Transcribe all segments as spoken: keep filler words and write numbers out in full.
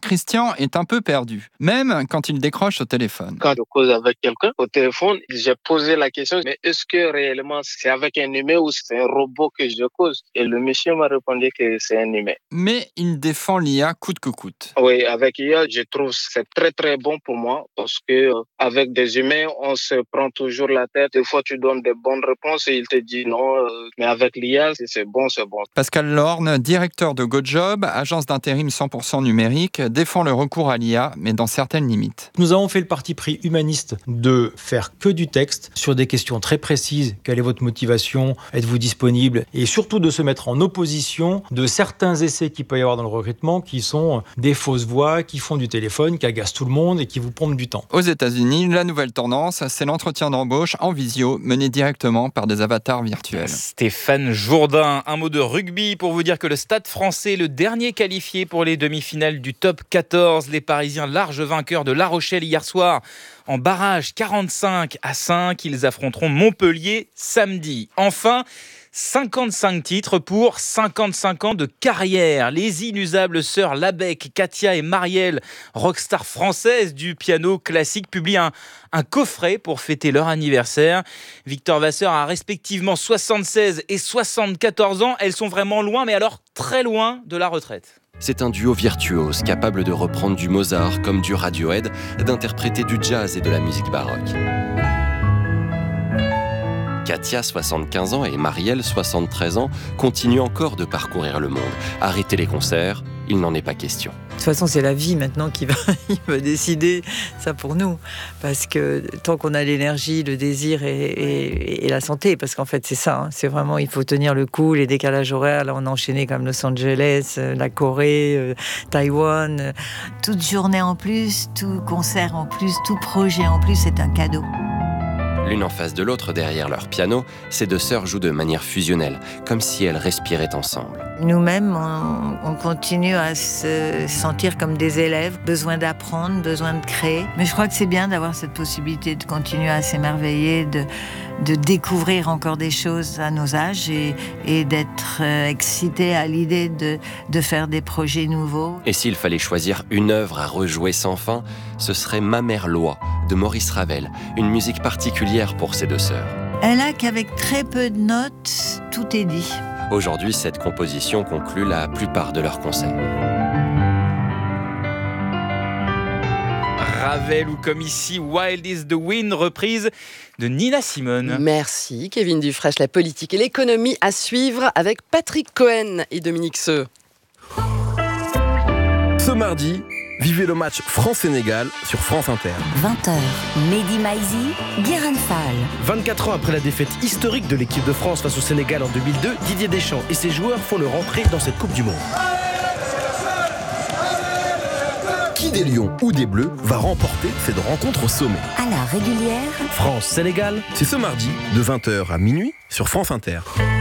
Christian est un peu perdu, même quand il décroche au téléphone. Quand je cause avec quelqu'un au téléphone, j'ai posé la question, mais est-ce que réellement c'est avec un humain ou c'est un robot que je cause? Et le monsieur m'a répondu que c'est un humain. Mais il défend l'I A coûte que coûte. Oui, avec I A, je trouve que c'est très très bon pour moi parce que euh, avec des humains, on se prend toujours la tête. Des fois, tu donnes des bonnes réponses et il te dit non. Euh, mais avec l'I A, si c'est bon, c'est bon. Pascal Lorne, directeur de GoJob, agence d'intérim cent pour cent numérique, défend le recours à l'I A, mais dans certaines limites. Nous avons fait le parti pris humaniste de faire que du texte sur des questions très précises. Quelle est votre motivation? Êtes-vous disponible? Et surtout de se mettre en opposition de certains essais qu'il peut y avoir dans le recrutement qui sont des fausses voix, qui font du téléphone, qui agacent tout le monde et qui vous pompent du temps. Aux États-Unis, la nouvelle tendance, c'est l'entretien d'embauche en visio mené directement par des avatars virtuels. Stéphane Jourdain, un mot de rugby pour vous dire que le Stade français est le dernier qualifié pour les demi-finales du top quatorze. Les Parisiens larges vainqueurs de La Rochelle hier soir en barrage quarante-cinq à cinq. Ils affronteront Montpellier samedi. Enfin, cinquante-cinq titres pour cinquante-cinq ans de carrière. Les inusables sœurs Labec, Katia et Marielle, rockstar françaises du piano classique, publient un, un coffret pour fêter leur anniversaire. Victor Vasseur a respectivement soixante-seize et soixante-quatorze ans. Elles sont vraiment loin, mais alors très loin de la retraite. C'est un duo virtuose, capable de reprendre du Mozart comme du Radiohead, d'interpréter du jazz et de la musique baroque. Katia, soixante-quinze ans, et Marielle, soixante-treize ans, continuent encore de parcourir le monde. Arrêter les concerts, il n'en est pas question. De toute façon, c'est la vie maintenant qui va, qui va décider ça pour nous. Parce que tant qu'on a l'énergie, le désir et, et, et la santé, parce qu'en fait, c'est ça. Hein, c'est vraiment, il faut tenir le coup, les décalages horaires. Là, on a enchaîné comme Los Angeles, la Corée, euh, Taïwan. Euh. Toute journée en plus, tout concert en plus, tout projet en plus, c'est un cadeau. L'une en face de l'autre derrière leur piano, ces deux sœurs jouent de manière fusionnelle, comme si elles respiraient ensemble. Nous-mêmes, on, on continue à se sentir comme des élèves, besoin d'apprendre, besoin de créer. Mais je crois que c'est bien d'avoir cette possibilité de continuer à s'émerveiller, de, de découvrir encore des choses à nos âges et, et d'être excité à l'idée de, de faire des projets nouveaux. Et s'il fallait choisir une œuvre à rejouer sans fin, ce serait Ma mère loi de Maurice Ravel, une musique particulière pour ces deux sœurs. Elle a qu'avec très peu de notes, tout est dit. Aujourd'hui, cette composition conclut la plupart de leurs concerts. Ravel ou comme ici Wild is the Wind, reprise de Nina Simone. Merci Kevin Dufresne, la politique et l'économie à suivre avec Patrick Cohen et Dominique Seux. Ce mardi, vivez le match France-Sénégal sur France Inter. vingt heures, Mehdi Maizi, Guérin Fall. vingt-quatre ans après la défaite historique de l'équipe de France face au Sénégal en deux mille deux, Didier Deschamps et ses joueurs font leur entrée dans cette Coupe du Monde. Qui des Lions ou des Bleus va remporter cette rencontre au sommet? À la régulière, France-Sénégal, c'est ce mardi de vingt heures à minuit sur France Inter.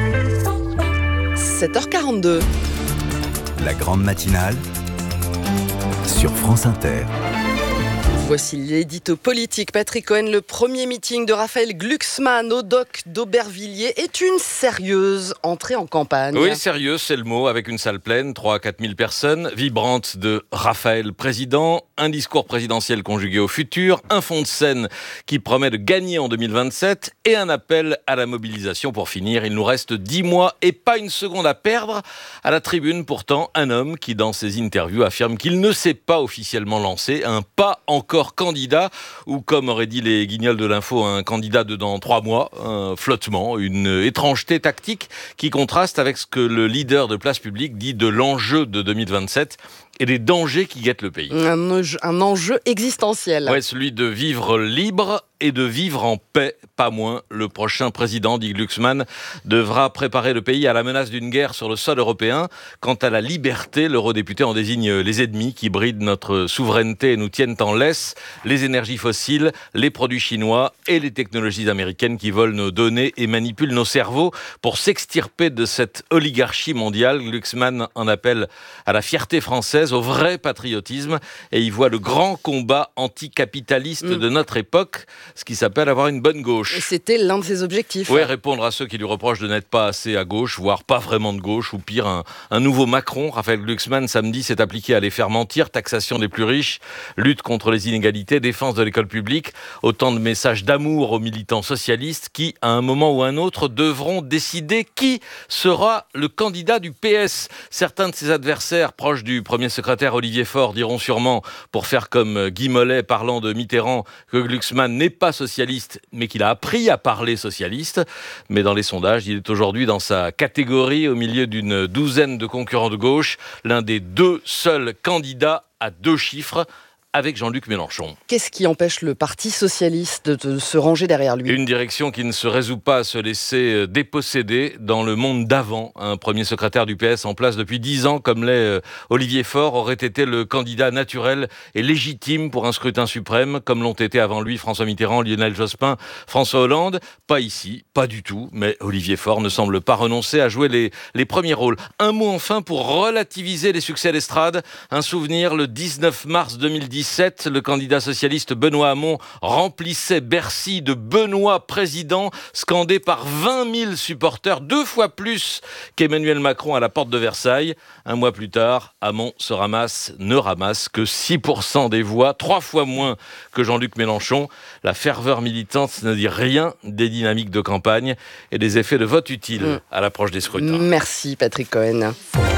sept heures quarante-deux. La grande matinale sur France Inter. Voici l'édito politique. Patrick Cohen, le premier meeting de Raphaël Glucksmann au dock d'Aubervilliers est une sérieuse entrée en campagne. Oui, sérieuse, c'est le mot, avec une salle pleine, trois à quatre mille personnes, vibrante de Raphaël président, un discours présidentiel conjugué au futur, un fond de scène qui promet de gagner en deux mille vingt-sept et un appel à la mobilisation pour finir. Il nous reste dix mois et pas une seconde à perdre. À la tribune, pourtant, un homme qui, dans ses interviews, affirme qu'il ne s'est pas officiellement lancé, un pas encore candidat, ou comme auraient dit les guignols de l'info, un candidat de dans trois mois, un flottement, une étrangeté tactique qui contraste avec ce que le leader de Place Publique dit de l'enjeu de deux mille vingt-sept et des dangers qui guettent le pays. Un enjeu, un enjeu existentiel. Ouais, celui de vivre libre et de vivre en paix, pas moins. Le prochain président, dit Glucksmann, devra préparer le pays à la menace d'une guerre sur le sol européen. Quant à la liberté, l'eurodéputé en désigne les ennemis qui brident notre souveraineté et nous tiennent en laisse. Les énergies fossiles, les produits chinois et les technologies américaines qui volent nos données et manipulent nos cerveaux. Pour s'extirper de cette oligarchie mondiale, Glucksmann en appelle à la fierté française. Française au vrai patriotisme et y voit le grand combat anticapitaliste mmh. de notre époque, ce qui s'appelle avoir une bonne gauche. Et c'était l'un de ses objectifs. Oui, répondre à ceux qui lui reprochent de n'être pas assez à gauche, voire pas vraiment de gauche, ou pire, un, un nouveau Macron. Raphaël Glucksmann, samedi, s'est appliqué à les faire mentir, taxation des plus riches, lutte contre les inégalités, défense de l'école publique, autant de messages d'amour aux militants socialistes qui, à un moment ou un autre, devront décider qui sera le candidat du P S. Certains de ses adversaires, proches du premier secrétaire Olivier Faure, diront sûrement, pour faire comme Guy Mollet parlant de Mitterrand, que Glucksmann n'est pas socialiste, mais qu'il a appris à parler socialiste. Mais dans les sondages, il est aujourd'hui dans sa catégorie, au milieu d'une douzaine de concurrents de gauche, l'un des deux seuls candidats à deux chiffres, avec Jean-Luc Mélenchon. Qu'est-ce qui empêche le Parti socialiste de, de se ranger derrière lui ? Une direction qui ne se résout pas à se laisser déposséder dans le monde d'avant. Un premier secrétaire du P S en place depuis dix ans, comme l'est Olivier Faure, aurait été le candidat naturel et légitime pour un scrutin suprême, comme l'ont été avant lui François Mitterrand, Lionel Jospin, François Hollande. Pas ici, pas du tout, mais Olivier Faure ne semble pas renoncer à jouer les, les premiers rôles. Un mot enfin pour relativiser les succès d'estrade. Un souvenir, le dix-neuf mars deux mille dix, le candidat socialiste Benoît Hamon remplissait Bercy de Benoît président, scandé par vingt mille supporters, deux fois plus qu'Emmanuel Macron à la porte de Versailles. Un mois plus tard, Hamon se ramasse, ne ramasse que six pour cent des voix, trois fois moins que Jean-Luc Mélenchon. La ferveur militante ne dit rien des dynamiques de campagne et des effets de vote utiles mmh. à l'approche des scrutins. Merci Patrick Cohen.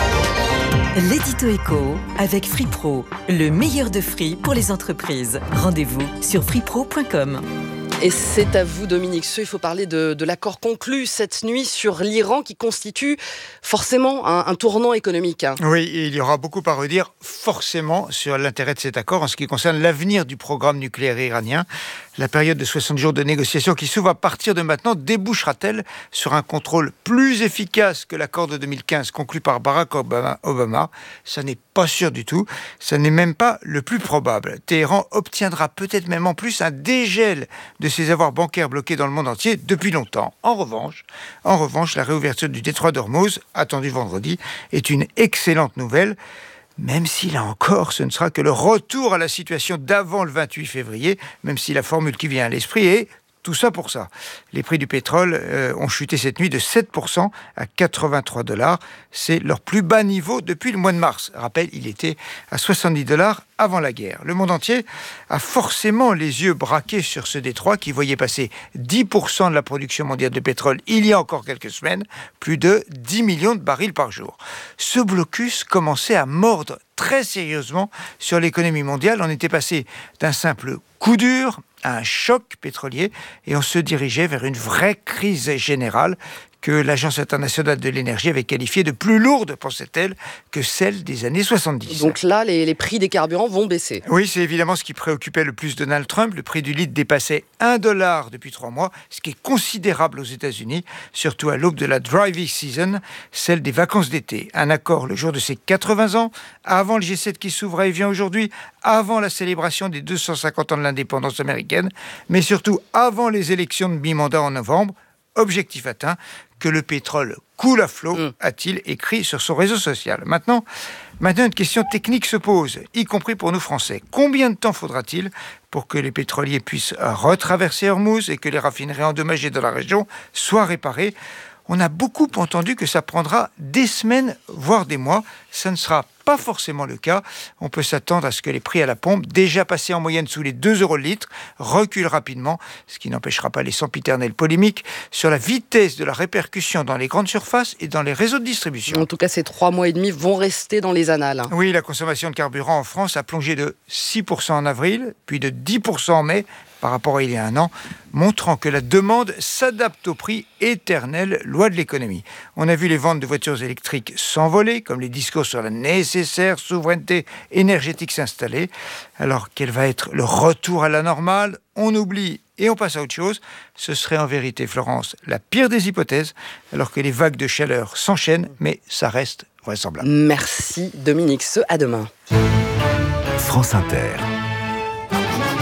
L'édito éco avec Free Pro, le meilleur de Free pour les entreprises. Rendez-vous sur free pro point com. Et c'est à vous, Dominique Seux. Il faut parler de, de l'accord conclu cette nuit sur l'Iran qui constitue forcément un, un tournant économique. Oui, il y aura beaucoup à redire forcément sur l'intérêt de cet accord en ce qui concerne l'avenir du programme nucléaire iranien. La période de soixante jours de négociation qui s'ouvre à partir de maintenant débouchera-t-elle sur un contrôle plus efficace que l'accord de deux mille quinze conclu par Barack Obama, Obama Ça n'est pas sûr du tout. Ça n'est même pas le plus probable. Téhéran obtiendra peut-être même en plus un dégel de ses avoirs bancaires bloqués dans le monde entier depuis longtemps. En revanche, en revanche, la réouverture du détroit d'Ormuz, attendue vendredi, est une excellente nouvelle. Même si, là encore, ce ne sera que le retour à la situation d'avant le vingt-huit février, même si la formule qui vient à l'esprit est tout ça pour ça. Les prix du pétrole euh, ont chuté cette nuit de sept pour cent à quatre-vingt-trois dollars. C'est leur plus bas niveau depuis le mois de mars. Rappel, il était à soixante-dix dollars avant la guerre. Le monde entier a forcément les yeux braqués sur ce détroit qui voyait passer dix pour cent de la production mondiale de pétrole il y a encore quelques semaines, plus de dix millions de barils par jour. Ce blocus commençait à mordre très sérieusement sur l'économie mondiale. On était passé d'un simple coup dur à un choc pétrolier et on se dirigeait vers une vraie crise générale que l'Agence internationale de l'énergie avait qualifiée de plus lourde, pensait-elle, que celle des années soixante-dix. Donc là, les, les prix des carburants vont baisser. Oui, c'est évidemment ce qui préoccupait le plus Donald Trump. Le prix du litre dépassait un dollar depuis trois mois, ce qui est considérable aux États-Unis, surtout à l'aube de la driving season, celle des vacances d'été. Un accord le jour de ses quatre-vingts ans, avant le G sept qui s'ouvre et vient aujourd'hui, avant la célébration des deux cent cinquante ans de l'indépendance américaine, mais surtout avant les élections de mi-mandat en novembre. Objectif atteint, que le pétrole coule à flot, mmh. a-t-il écrit sur son réseau social. Maintenant, maintenant, une question technique se pose, y compris pour nous Français. Combien de temps faudra-t-il pour que les pétroliers puissent retraverser Ormuz et que les raffineries endommagées dans la région soient réparées ? On a beaucoup entendu que ça prendra des semaines, voire des mois. Ça ne sera pas forcément le cas. On peut s'attendre à ce que les prix à la pompe, déjà passés en moyenne sous les deux euros le litre, reculent rapidement, ce qui n'empêchera pas les sempiternelles polémiques sur la vitesse de la répercussion dans les grandes surfaces et dans les réseaux de distribution. En tout cas, ces trois mois et demi vont rester dans les annales. Oui, la consommation de carburant en France a plongé de six pour cent en avril, puis de dix pour cent en mai, par rapport à il y a un an, montrant que la demande s'adapte au prix éternel, loi de l'économie. On a vu les ventes de voitures électriques s'envoler, comme les discours sur la nécessaire souveraineté énergétique s'installer. Alors, quel va être le retour à la normale ? On oublie et on passe à autre chose. Ce serait en vérité, Florence, la pire des hypothèses, alors que les vagues de chaleur s'enchaînent, mais ça reste vraisemblable. Merci Dominique Seux, à demain. France Inter. La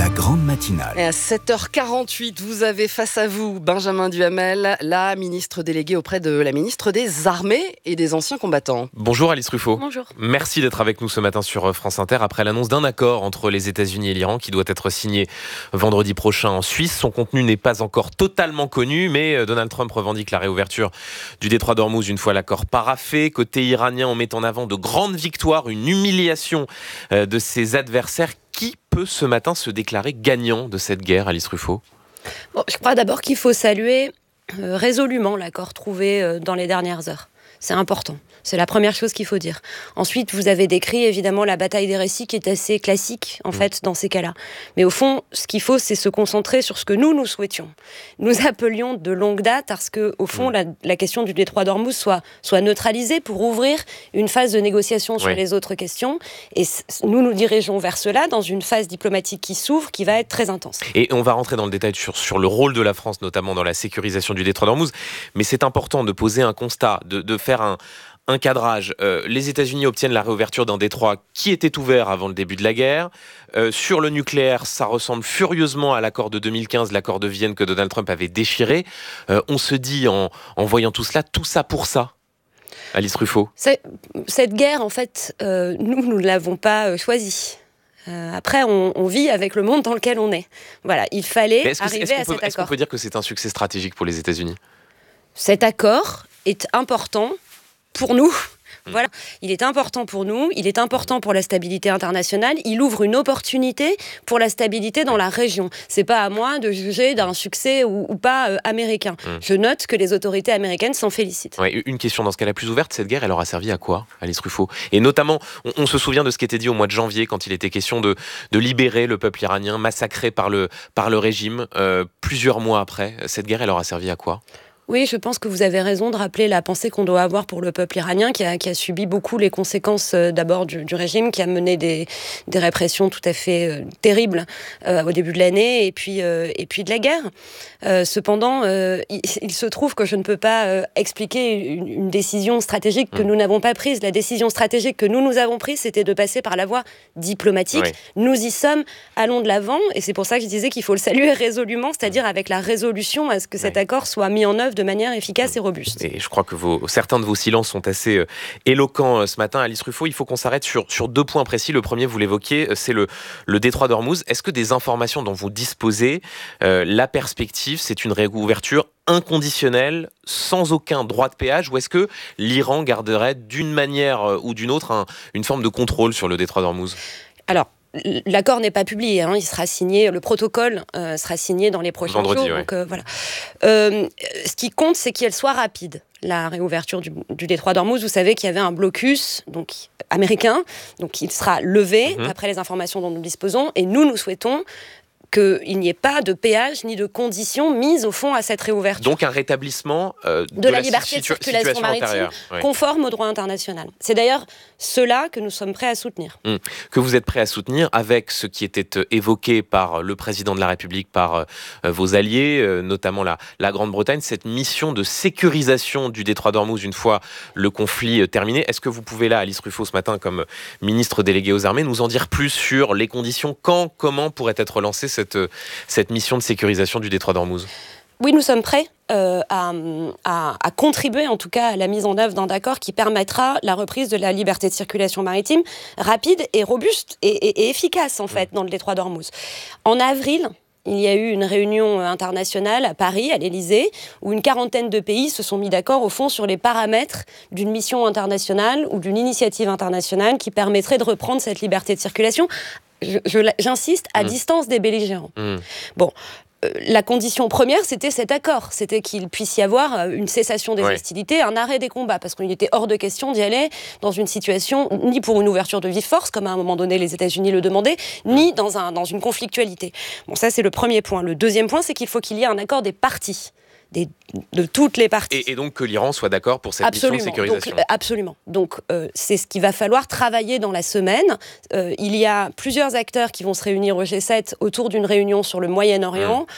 La grande matinale. Et à sept heures quarante-huit, vous avez face à vous Benjamin Duhamel, la ministre déléguée auprès de la ministre des Armées et des Anciens Combattants. Bonjour Alice Ruffo. Bonjour. Merci d'être avec nous ce matin sur France Inter après l'annonce d'un accord entre les États-Unis et l'Iran qui doit être signé vendredi prochain en Suisse. Son contenu n'est pas encore totalement connu, mais Donald Trump revendique la réouverture du détroit d'Ormuz une fois l'accord paraphé. Côté iranien, on met en avant de grandes victoires, une humiliation de ses adversaires. Qui peut ce matin se déclarer gagnant de cette guerre, Alice Ruffo ? Bon, je crois d'abord qu'il faut saluer euh, résolument l'accord trouvé euh, dans les dernières heures. C'est important. C'est la première chose qu'il faut dire. Ensuite, vous avez décrit évidemment la bataille des récits qui est assez classique en mmh. fait dans ces cas-là. Mais au fond, ce qu'il faut, c'est se concentrer sur ce que nous, nous souhaitions. Nous appelions de longue date à ce que, au fond, mmh. la, la question du détroit d'Ormuz soit, soit neutralisée pour ouvrir une phase de négociation sur oui. les autres questions. Et nous nous dirigeons vers cela dans une phase diplomatique qui s'ouvre, qui va être très intense. Et on va rentrer dans le détail sur, sur le rôle de la France, notamment dans la sécurisation du détroit d'Ormuz. Mais c'est important de poser un constat, de, de faire un... Un cadrage. Euh, les États-Unis obtiennent la réouverture d'un détroit qui était ouvert avant le début de la guerre. Euh, sur le nucléaire, ça ressemble furieusement à l'accord de deux mille quinze, l'accord de Vienne que Donald Trump avait déchiré. Euh, on se dit, en, en voyant tout cela, tout ça pour ça. Alice Ruffo. C'est, cette guerre, en fait, euh, nous, nous ne l'avons pas euh, choisie. Euh, après, on, on vit avec le monde dans lequel on est. Voilà, il fallait est-ce que, arriver est-ce à peut, cet accord. Est-ce qu'on peut dire que c'est un succès stratégique pour les États-Unis ? Cet accord est important pour nous. Voilà, il est important pour nous, il est important pour la stabilité internationale, il ouvre une opportunité pour la stabilité dans la région. C'est pas à moi de juger d'un succès ou, ou pas euh, américain. Mmh. Je note que les autorités américaines s'en félicitent. Ouais, une question dans ce cas-là plus ouverte, cette guerre, elle aura servi à quoi, Alice Ruffo ? Et notamment, on, on se souvient de ce qui était dit au mois de janvier quand il était question de, de libérer le peuple iranien massacré par le, par le régime. Euh, plusieurs mois après, cette guerre, elle aura servi à quoi ? Oui, je pense que vous avez raison de rappeler la pensée qu'on doit avoir pour le peuple iranien qui a, qui a subi beaucoup les conséquences euh, d'abord du, du régime, qui a mené des, des répressions tout à fait euh, terribles euh, au début de l'année et puis, euh, et puis de la guerre. Euh, cependant, euh, il, il se trouve que je ne peux pas euh, expliquer une, une décision stratégique que nous n'avons pas prise. La décision stratégique que nous, nous avons prise, c'était de passer par la voie diplomatique. Oui. Nous y sommes, allons de l'avant et c'est pour ça que je disais qu'il faut le saluer résolument, c'est-à-dire avec la résolution à ce que cet oui. accord soit mis en œuvre de manière efficace et robuste. Et je crois que vos, certains de vos silences sont assez euh, éloquents euh, ce matin, Alice Ruffo. Il faut qu'on s'arrête sur, sur deux points précis. Le premier, vous l'évoquiez, c'est le, le détroit d'Ormuz. Est-ce que des informations dont vous disposez, euh, la perspective, c'est une réouverture inconditionnelle, sans aucun droit de péage, ou est-ce que l'Iran garderait d'une manière euh, ou d'une autre un, une forme de contrôle sur le détroit d'Ormuz ? Alors, l'accord n'est pas publié, hein, il sera signé, le protocole euh, sera signé dans les prochains Vendredi, jours. Ouais. Donc, euh, voilà. Euh, ce qui compte, c'est qu'elle soit rapide. La réouverture du, du détroit d'Ormuz, vous savez qu'il y avait un blocus donc, américain, donc il sera levé, mm-hmm. après les informations dont nous disposons, et nous, nous souhaitons qu'il n'y ait pas de péage ni de conditions mises au fond à cette réouverture. Donc un rétablissement euh, de, de la, la liberté situ- de circulation maritime oui. conforme au droit international. C'est d'ailleurs cela que nous sommes prêts à soutenir. Mmh. Que vous êtes prêts à soutenir avec ce qui était évoqué par le président de la République, par euh, vos alliés, euh, notamment la, la Grande-Bretagne, cette mission de sécurisation du détroit d'Ormuz une fois le conflit euh, terminé. Est-ce que vous pouvez là, Alice Ruffo, ce matin, comme ministre déléguée aux armées, nous en dire plus sur les conditions, quand, comment pourrait être lancée cette Cette, cette mission de sécurisation du détroit d'Ormuz ? Oui, nous sommes prêts euh, à, à, à contribuer en tout cas à la mise en œuvre d'un accord qui permettra la reprise de la liberté de circulation maritime rapide et robuste et, et, et efficace en fait dans le détroit d'Ormuz. En avril, il y a eu une réunion internationale à Paris, à l'Élysée, où une quarantaine de pays se sont mis d'accord au fond sur les paramètres d'une mission internationale ou d'une initiative internationale qui permettrait de reprendre cette liberté de circulation. Je, je, j'insiste, à mmh. distance des belligérants. Mmh. Bon, euh, la condition première, c'était cet accord. C'était qu'il puisse y avoir une cessation des ouais. hostilités, un arrêt des combats, parce qu'il était hors de question d'y aller dans une situation, ni pour une ouverture de vive force, comme à un moment donné les États-Unis le demandaient, ni dans, un, dans une conflictualité. Bon, ça, c'est le premier point. Le deuxième point, c'est qu'il faut qu'il y ait un accord des parties. Des, de toutes les parties. Et, et donc que l'Iran soit d'accord pour cette absolument. mission de sécurisation. Donc, absolument. Donc euh, c'est ce qu'il va falloir travailler dans la semaine. Euh, il y a plusieurs acteurs qui vont se réunir au G sept autour d'une réunion sur le Moyen-Orient. Mmh.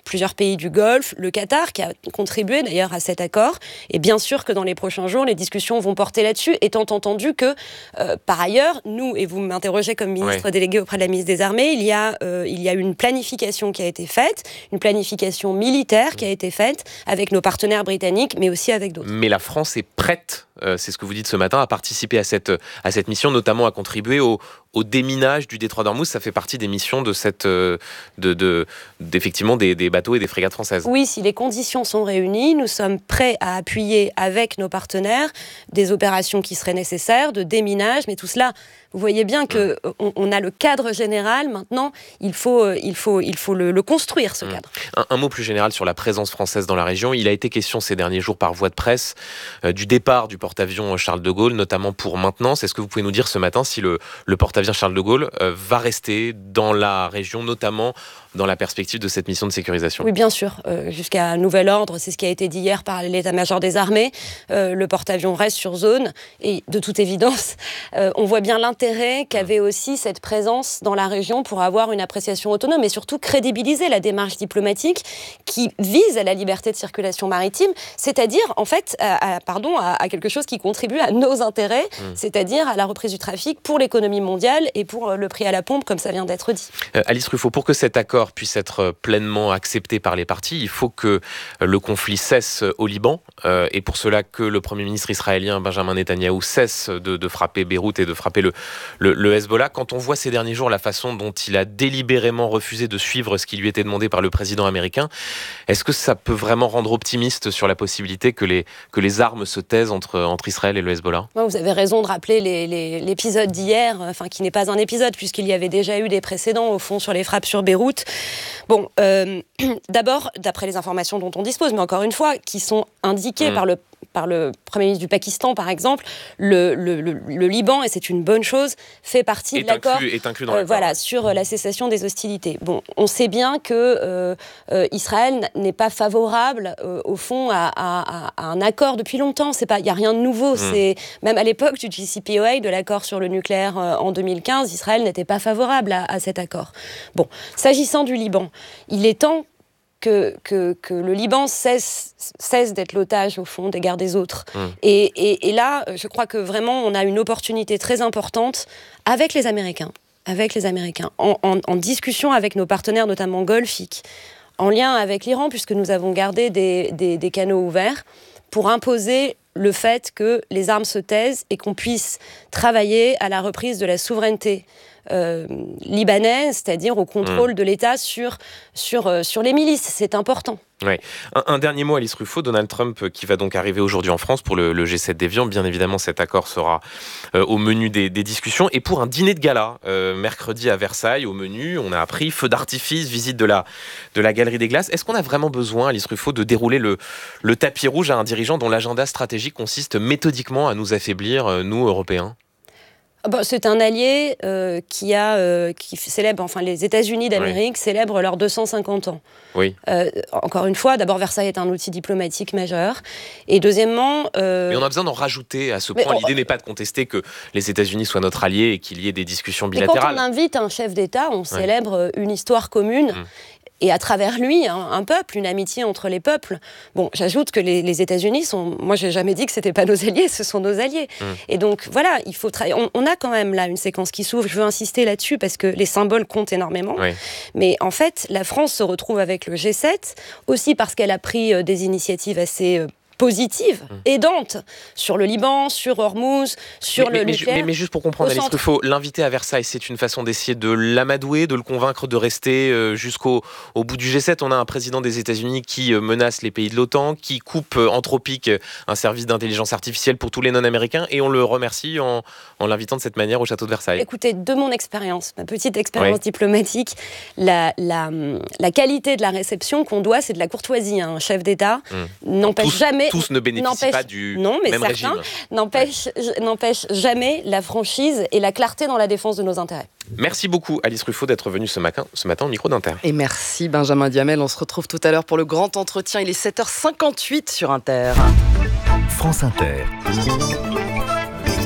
plusieurs pays du Golfe, le Qatar qui a contribué d'ailleurs à cet accord. Et bien sûr que dans les prochains jours, les discussions vont porter là-dessus, étant entendu que, euh, par ailleurs, nous, et vous m'interrogez comme ministre ouais. délégué auprès de la ministre des Armées, il y a, euh, il y a une planification qui a été faite, une planification militaire qui a été faite avec nos partenaires britanniques, mais aussi avec d'autres. Mais la France est prête, euh, c'est ce que vous dites ce matin, à participer à cette, à cette mission, notamment à contribuer au, au déminage du détroit d'Ormuz. Ça fait partie des missions de cette, de, de, d'effectivement des, des bateaux et des frégates françaises. Oui, si les conditions sont réunies, nous sommes prêts à appuyer avec nos partenaires des opérations qui seraient nécessaires, de déminage, mais tout cela, vous voyez bien qu'on on a le cadre général. Maintenant, il faut, il faut, il faut le, le construire, ce cadre. Un, un mot plus général sur la présence française dans la région. Il a été question ces derniers jours par voie de presse euh, du départ du porte-avions Charles de Gaulle, notamment pour maintenance. Est-ce que vous pouvez nous dire ce matin si le, le porte-avions Charles de Gaulle euh, va rester dans la région, notamment dans la perspective de cette mission de sécurisation? Oui, bien sûr. Euh, jusqu'à nouvel ordre, c'est ce qui a été dit hier par l'état-major des armées. Euh, le porte-avions reste sur zone. Et de toute évidence, euh, on voit bien l'intérêt qu'avait aussi cette présence dans la région pour avoir une appréciation autonome et surtout crédibiliser la démarche diplomatique qui vise à la liberté de circulation maritime, c'est-à-dire, en fait, à, à, pardon, à, à quelque chose qui contribue à nos intérêts, mmh. c'est-à-dire à la reprise du trafic pour l'économie mondiale et pour le prix à la pompe, comme ça vient d'être dit. Euh, Alice Ruffo, pour que cet accord puisse être pleinement accepté par les parties, il faut que le conflit cesse au Liban, euh, et pour cela que le Premier ministre israélien Benjamin Netanyahou cesse de, de frapper Beyrouth et de frapper le, le, le Hezbollah. Quand on voit ces derniers jours la façon dont il a délibérément refusé de suivre ce qui lui était demandé par le président américain, est-ce que ça peut vraiment rendre optimiste sur la possibilité que les, que les armes se taisent entre, entre Israël et le Hezbollah? Vous avez raison de rappeler les, les, l'épisode d'hier, enfin, qui n'est pas un épisode puisqu'il y avait déjà eu des précédents au fond sur les frappes sur Beyrouth. Bon, euh, d'abord, d'après les informations dont on dispose, mais encore une fois, qui sont indiquées mmh. par le par le Premier ministre du Pakistan, par exemple, le, le, le, le Liban, et c'est une bonne chose, fait partie est de l'accord, inclus, est inclus dans euh, voilà, sur euh, la cessation des hostilités. Bon, on sait bien que euh, euh, Israël n'est pas favorable, euh, au fond, à, à, à un accord depuis longtemps. C'est pas, il n'y a rien de nouveau. Mm. C'est, même à l'époque du J C P O A, de l'accord sur le nucléaire euh, en deux mille quinze, Israël n'était pas favorable à, à cet accord. Bon, s'agissant du Liban, il est temps Que, que, que le Liban cesse, cesse d'être l'otage, au fond, des guerres des autres. Mmh. Et, et, et là, je crois que vraiment, on a une opportunité très importante avec les Américains, avec les Américains, en, en, en discussion avec nos partenaires, notamment golfiques, en lien avec l'Iran, puisque nous avons gardé des, des, des canaux ouverts, pour imposer le fait que les armes se taisent et qu'on puisse travailler à la reprise de la souveraineté Euh, libanaise, c'est-à-dire au contrôle mmh. de l'État sur, sur, euh, sur les milices. C'est important. Ouais. Un, un dernier mot, Alice Ruffo. Donald Trump qui va donc arriver aujourd'hui en France pour le, le G sept d'Évian. Bien évidemment, cet accord sera euh, au menu des, des discussions. Et pour un dîner de gala, euh, mercredi à Versailles, au menu, on a appris feu d'artifice, visite de la, de la Galerie des Glaces. Est-ce qu'on a vraiment besoin, Alice Ruffo, de dérouler le, le tapis rouge à un dirigeant dont l'agenda stratégique consiste méthodiquement à nous affaiblir, euh, nous, Européens ? Bon, c'est un allié euh, qui a euh, qui célèbre, enfin les États-Unis d'Amérique oui. célèbrent leurs deux cent cinquante ans. Oui. Euh, encore une fois, d'abord Versailles est un outil diplomatique majeur, et deuxièmement. Euh... Mais on a besoin d'en rajouter à ce point. On... L'idée n'est pas de contester que les États-Unis soient notre allié et qu'il y ait des discussions bilatérales. Mais quand on invite un chef d'État, on ouais. célèbre une histoire commune. Mmh. Et à travers lui, un, un peuple, une amitié entre les peuples. Bon, j'ajoute que les, les États-Unis sont... Moi, j'ai jamais dit que c'était pas nos alliés, ce sont nos alliés. Mmh. Et donc, voilà, il faut travailler. On, on a quand même là une séquence qui s'ouvre. Je veux insister là-dessus parce que les symboles comptent énormément. Oui. Mais en fait, la France se retrouve avec le G sept, aussi parce qu'elle a pris euh, des initiatives assez... Euh, positive, aidante, sur le Liban, sur Hormuz, sur mais, le mais, nucléaire. Mais, mais juste pour comprendre, Alice Ruffo, l'inviter à Versailles, c'est une façon d'essayer de l'amadouer, de le convaincre de rester euh, jusqu'au au bout du G sept. On a un président des États-Unis qui euh, menace les pays de l'OTAN, qui coupe euh, Anthropic, un service d'intelligence artificielle pour tous les non-américains, et on le remercie en, en l'invitant de cette manière au château de Versailles. Écoutez, de mon expérience, ma petite expérience oui. diplomatique, la, la, la qualité de la réception qu'on doit, c'est de la courtoisie. Hein. Un chef d'État hum. n'empêche tous, jamais... Tous ne bénéficient pas du non, mais même certains régime. N'empêche, ouais. n'empêche jamais la franchise et la clarté dans la défense de nos intérêts. Merci beaucoup Alice Ruffo d'être venue ce matin, ce matin au micro d'Inter. Et merci Benjamin Diamel, on se retrouve tout à l'heure pour le grand entretien. Il est sept heures cinquante-huit sur Inter. France Inter.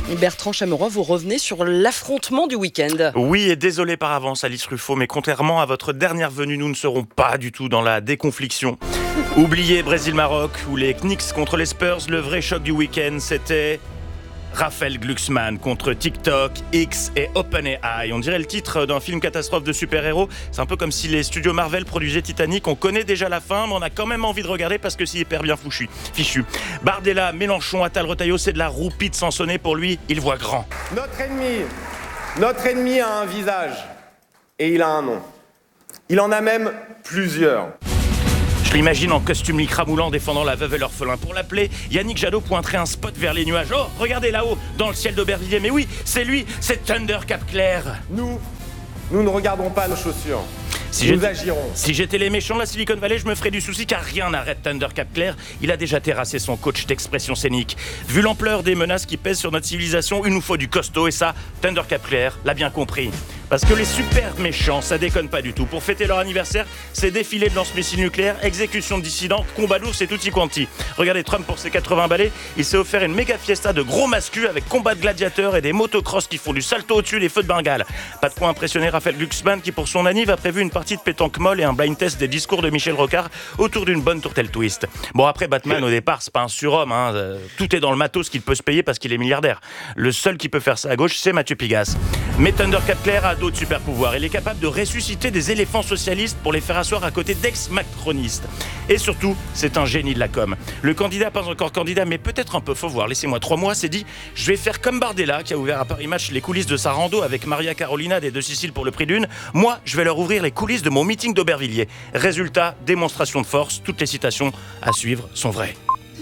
Bertrand Chameroy, vous revenez sur l'affrontement du week-end. Oui, et désolé par avance Alice Ruffo, mais contrairement à votre dernière venue, nous ne serons pas du tout dans la déconfliction. Oubliez Brésil-Maroc ou les Knicks contre les Spurs, le vrai choc du week-end, c'était Raphaël Glucksmann contre TikTok, X et OpenAI. On dirait le titre d'un film catastrophe de super-héros. C'est un peu comme si les studios Marvel produisaient Titanic. On connaît déjà la fin, mais on a quand même envie de regarder parce que c'est hyper bien fouchu, fichu. Bardella, Mélenchon, Attal, Retailleau, c'est de la roupie de Sansonnet pour lui. Il voit grand. Notre ennemi, notre ennemi a un visage et il a un nom. Il en a même plusieurs. Je l'imagine en costume lycra moulant défendant la veuve et l'orphelin. Pour l'appeler, Yannick Jadot pointerait un spot vers les nuages. Oh, regardez là-haut, dans le ciel d'Aubervilliers. Mais oui, c'est lui, c'est Thunder Cap-Clair. Nous, nous ne regardons pas nos chaussures. Si nous agirons. Si j'étais les méchants de la Silicon Valley, je me ferais du souci car rien n'arrête Thunder Cap-Clair. Il a déjà terrassé son coach d'expression scénique. Vu l'ampleur des menaces qui pèsent sur notre civilisation, il nous faut du costaud et ça, Thunder Cap-Clair l'a bien compris. Parce que les super méchants, ça déconne pas du tout. Pour fêter leur anniversaire, c'est défilé de lance-missiles nucléaires, exécution de dissidents, combat d'ours et tutti quanti. Regardez Trump pour ses quatre-vingts balais, il s'est offert une méga fiesta de gros mascus avec combat de gladiateurs et des motocross qui font du salto au-dessus des feux de Bengale. Pas de quoi impressionner Raphaël Glucksmann qui pour son anniv a prévu une partie de pétanque molle et un blind test des discours de Michel Rocard autour d'une bonne tourtelle twist. Bon après Batman au départ c'est pas un surhomme, hein. Tout est dans le matos qu'il peut se payer parce qu'il est milliardaire. Le seul qui peut faire ça à gauche c'est Mathieu Pigasse. Mais Thunder Cap-Clair a d'autres super pouvoirs. Il est capable de ressusciter des éléphants socialistes pour les faire asseoir à côté d'ex-macronistes. Et surtout, c'est un génie de la com. Le candidat, pas encore candidat, mais peut-être un peu, faut voir, laissez-moi trois mois, s'est dit « Je vais faire comme Bardella, qui a ouvert à Paris Match les coulisses de sa rando avec Maria Carolina des Deux Siciles pour le prix d'une. Moi, je vais leur ouvrir les coulisses de mon meeting d'Aubervilliers. » Résultat, démonstration de force, toutes les citations à suivre sont vraies.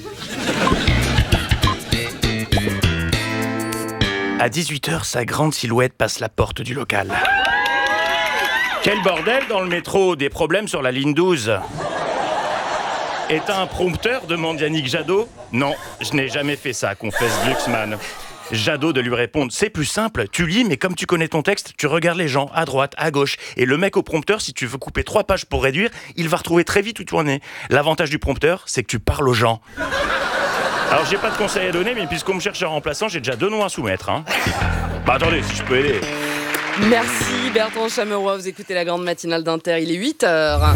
À dix-huit heures, sa grande silhouette passe la porte du local. Quel bordel dans le métro, des problèmes sur la ligne douze. Et t'as un prompteur, demande Yannick Jadot. Non, je n'ai jamais fait ça, confesse Glucksmann. Jadot de lui répondre, c'est plus simple, tu lis, mais comme tu connais ton texte, tu regardes les gens à droite, à gauche. Et le mec au prompteur, si tu veux couper trois pages pour réduire, il va retrouver très vite où tu en es. L'avantage du prompteur, c'est que tu parles aux gens. Alors j'ai pas de conseils à donner, mais puisqu'on me cherche un remplaçant, j'ai déjà deux noms à soumettre. Hein. Bah attendez, si je peux aider. Merci Bertrand Chameroy, vous écoutez la grande matinale d'Inter, il est huit heures.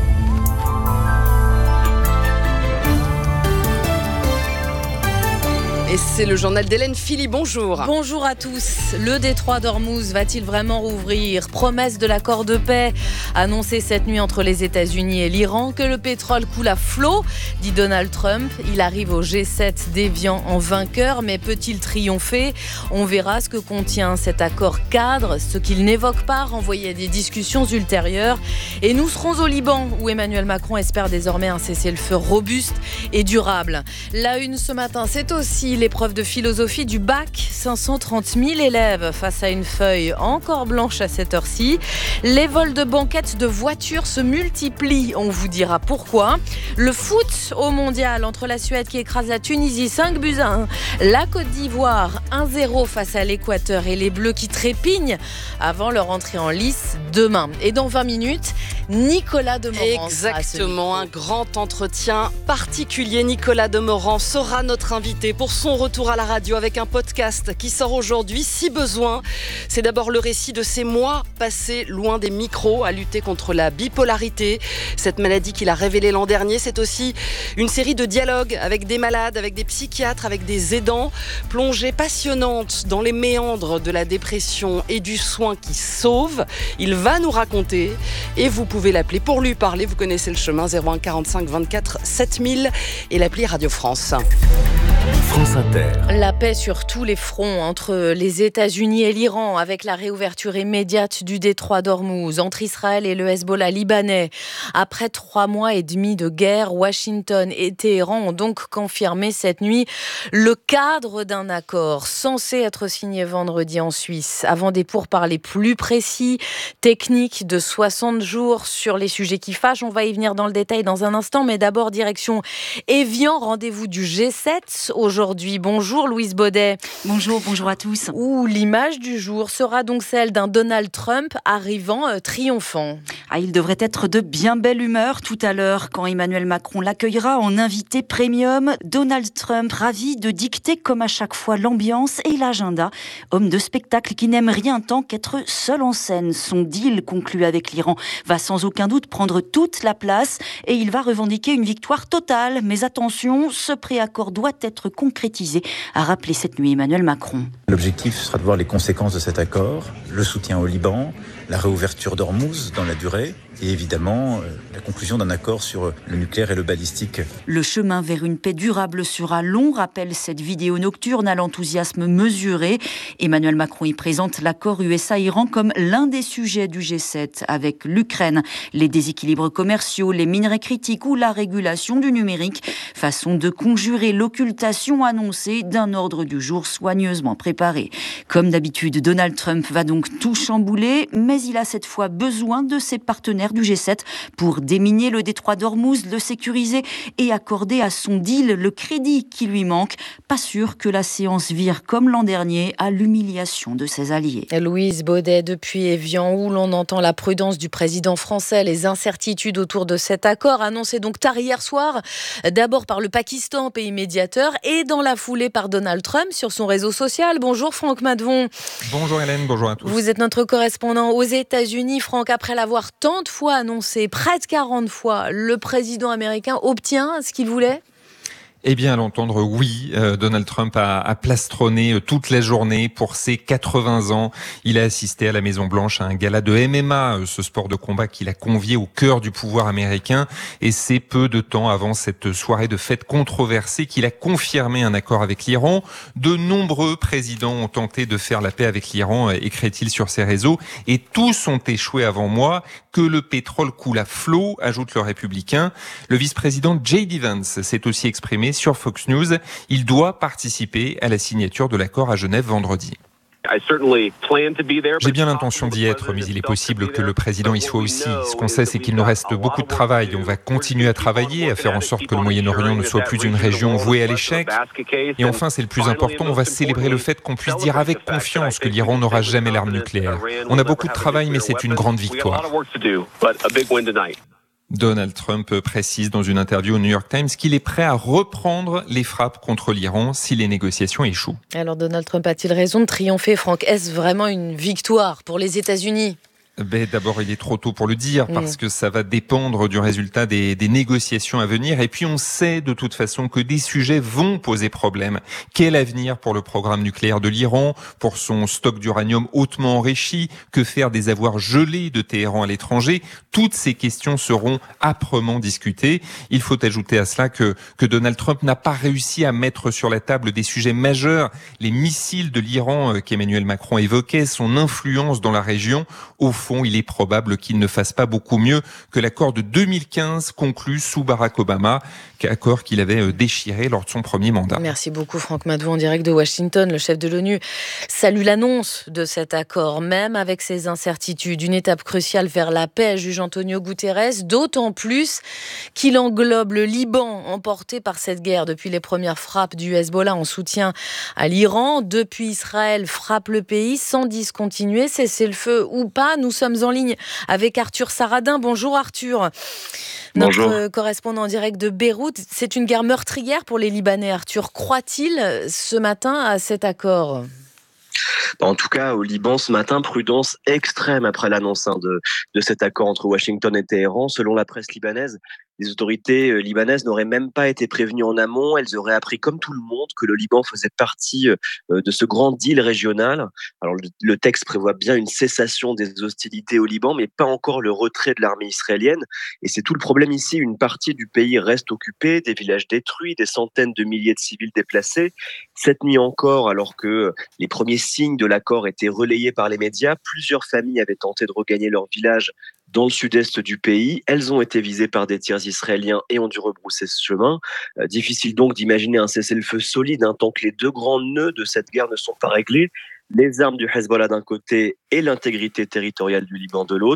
Et c'est le journal d'Hélène Philly, bonjour. Bonjour à tous. Le détroit d'Ormuz va-t-il vraiment rouvrir ? Promesse de l'accord de paix annoncé cette nuit entre les États-Unis et l'Iran. Que le pétrole coule à flot, dit Donald Trump. Il arrive au G sept déviant en vainqueur, mais peut-il triompher ? On verra ce que contient cet accord cadre, ce qu'il n'évoque pas, renvoyé à des discussions ultérieures. Et nous serons au Liban, où Emmanuel Macron espère désormais un cessez-le-feu robuste et durable. La une ce matin, c'est aussi l'épreuve de philosophie du bac. cinq cent trente mille élèves face à une feuille encore blanche à cette heure-ci. Les vols de banquettes de voitures se multiplient. On vous dira pourquoi. Le foot au mondial entre la Suède qui écrase la Tunisie cinq buts à un. La Côte d'Ivoire un zéro face à l'Équateur et les Bleus qui trépignent avant leur entrée en lice demain. Et dans vingt minutes, Nicolas Demorand. Exactement, un grand entretien particulier. Nicolas Demorand sera notre invité pour son retour à la radio avec un podcast qui sort aujourd'hui, si besoin. C'est d'abord le récit de ces mois passés loin des micros à lutter contre la bipolarité, cette maladie qu'il a révélée l'an dernier. C'est aussi une série de dialogues avec des malades, avec des psychiatres, avec des aidants, plongée passionnante dans les méandres de la dépression et du soin qui sauve. Il va nous raconter et vous pouvez l'appeler pour lui parler. Vous connaissez le chemin, zéro un quarante-cinq vingt-quatre sept mille et l'appli Radio France. France Inter. La paix sur tous les fronts entre les États-Unis et l'Iran avec la réouverture immédiate du détroit d'Ormuz, entre Israël et le Hezbollah libanais. Après trois mois et demi de guerre, Washington et Téhéran ont donc confirmé cette nuit le cadre d'un accord censé être signé vendredi en Suisse. Avant des pourparlers plus précis, techniques de soixante jours sur les sujets qui fâchent. On va y venir dans le détail dans un instant, mais d'abord direction Évian, rendez-vous du G sept aujourd'hui. Bonjour Louise Baudet. Bonjour, bonjour à tous. Où l'image du jour sera donc celle d'un Donald Trump arrivant euh, triomphant. Ah, il devrait être de bien belle humeur tout à l'heure quand Emmanuel Macron l'accueillera en invité premium. Donald Trump, ravi de dicter comme à chaque fois l'ambiance et l'agenda. Homme de spectacle qui n'aime rien tant qu'être seul en scène. Son deal conclu avec l'Iran va sans aucun doute prendre toute la place et il va revendiquer une victoire totale. Mais attention, ce préaccord doit être concrétisé, a rappelé cette nuit Emmanuel Macron. L'objectif sera de voir les conséquences de cet accord, le soutien au Liban, la réouverture d'Ormuz dans la durée et évidemment euh, la conclusion d'un accord sur le nucléaire et le balistique. Le chemin vers une paix durable sera long, rappelle cette vidéo nocturne à l'enthousiasme mesuré. Emmanuel Macron y présente l'accord U S A-Iran comme l'un des sujets du G sept avec l'Ukraine, les déséquilibres commerciaux, les minerais critiques ou la régulation du numérique. Façon de conjurer l'occultation annoncée d'un ordre du jour soigneusement préparé. Comme d'habitude, Donald Trump va donc tout chambouler, mais il a cette fois besoin de ses partenaires du G sept pour déminer le détroit d'Ormuz, le sécuriser et accorder à son deal le crédit qui lui manque. Pas sûr que la séance vire comme l'an dernier à l'humiliation de ses alliés. Louise Baudet depuis Évian où l'on entend la prudence du président français, les incertitudes autour de cet accord annoncé donc tard hier soir, d'abord par le Pakistan, pays médiateur, et dans la foulée par Donald Trump sur son réseau social. Bonjour Franck Madvon. Bonjour Hélène, bonjour à tous. Vous êtes notre correspondant aux États-Unis. Franck, après l'avoir tant de fois annoncé, près de quarante fois, le président américain obtient ce qu'il voulait ? Eh bien, à l'entendre, oui, euh, Donald Trump a, a plastronné euh, toute la journée pour ses quatre-vingts ans. Il a assisté à la Maison-Blanche à un gala de M M A, euh, ce sport de combat qu'il a convié au cœur du pouvoir américain. Et c'est peu de temps avant cette soirée de fête controversée qu'il a confirmé un accord avec l'Iran. De nombreux présidents ont tenté de faire la paix avec l'Iran, euh, écrit-il sur ses réseaux, et tous ont échoué avant moi. Que le pétrole coule à flot, ajoute le républicain. Le vice-président J D Vance s'est aussi exprimé sur Fox News. Il doit participer à la signature de l'accord à Genève vendredi. J'ai bien l'intention d'y être, mais il est possible que le président y soit aussi. Ce qu'on sait, c'est qu'il nous reste beaucoup de travail. On va continuer à travailler, à faire en sorte que le Moyen-Orient ne soit plus une région vouée à l'échec. Et enfin, c'est le plus important, on va célébrer le fait qu'on puisse dire avec confiance que l'Iran n'aura jamais l'arme nucléaire. On a beaucoup de travail, mais c'est une grande victoire. Donald Trump précise dans une interview au New York Times qu'il est prêt à reprendre les frappes contre l'Iran si les négociations échouent. Alors Donald Trump a-t-il raison de triompher, Franck ? Est-ce vraiment une victoire pour les États-Unis ? Ben, d'abord, il est trop tôt pour le dire parce mmh. que ça va dépendre du résultat des, des négociations à venir. Et puis, on sait de toute façon que des sujets vont poser problème. Quel avenir pour le programme nucléaire de l'Iran, pour son stock d'uranium hautement enrichi? Que faire des avoirs gelés de Téhéran à l'étranger? Toutes ces questions seront âprement discutées. Il faut ajouter à cela que, que Donald Trump n'a pas réussi à mettre sur la table des sujets majeurs. Les missiles de l'Iran euh, qu'Emmanuel Macron évoquait, son influence dans la région. Au fond, il est probable qu'il ne fasse pas beaucoup mieux que l'accord de deux mille quinze conclu sous Barack Obama, accord qu'il avait déchiré lors de son premier mandat. Merci beaucoup Franck Madvon en direct de Washington. Le chef de l'ONU salue l'annonce de cet accord, même avec ses incertitudes. Une étape cruciale vers la paix, juge Antonio Guterres, d'autant plus qu'il englobe le Liban, emporté par cette guerre depuis les premières frappes du Hezbollah en soutien à l'Iran. Depuis, Israël frappe le pays sans discontinuer, cesser le feu ou pas. Nous sommes en ligne avec Arthur Saradin. Bonjour Arthur. Bonjour. Notre correspondant en direct de Beyrouth. C'est une guerre meurtrière pour les Libanais. Arthur, croit-il ce matin à cet accord ? En tout cas, au Liban, ce matin, prudence extrême après l'annonce hein, de, de cet accord entre Washington et Téhéran. Selon la presse libanaise, les autorités euh, libanaises n'auraient même pas été prévenues en amont. Elles auraient appris, comme tout le monde, que le Liban faisait partie euh, de ce grand deal régional. Alors, le, le texte prévoit bien une cessation des hostilités au Liban, mais pas encore le retrait de l'armée israélienne. Et c'est tout le problème ici. Une partie du pays reste occupée, des villages détruits, des centaines de milliers de civils déplacés. Cette nuit encore, alors que les premiers signes de l'accord étaient relayés par les médias, plusieurs familles avaient tenté de regagner leur village dans le sud-est du pays. Elles ont été visées par des tirs israéliens et ont dû rebrousser ce chemin. Euh, difficile donc d'imaginer un cessez-le-feu solide hein, tant que les deux grands nœuds de cette guerre ne sont pas réglés. Les armes du Hezbollah d'un côté et l'intégrité territoriale du Liban de l'autre.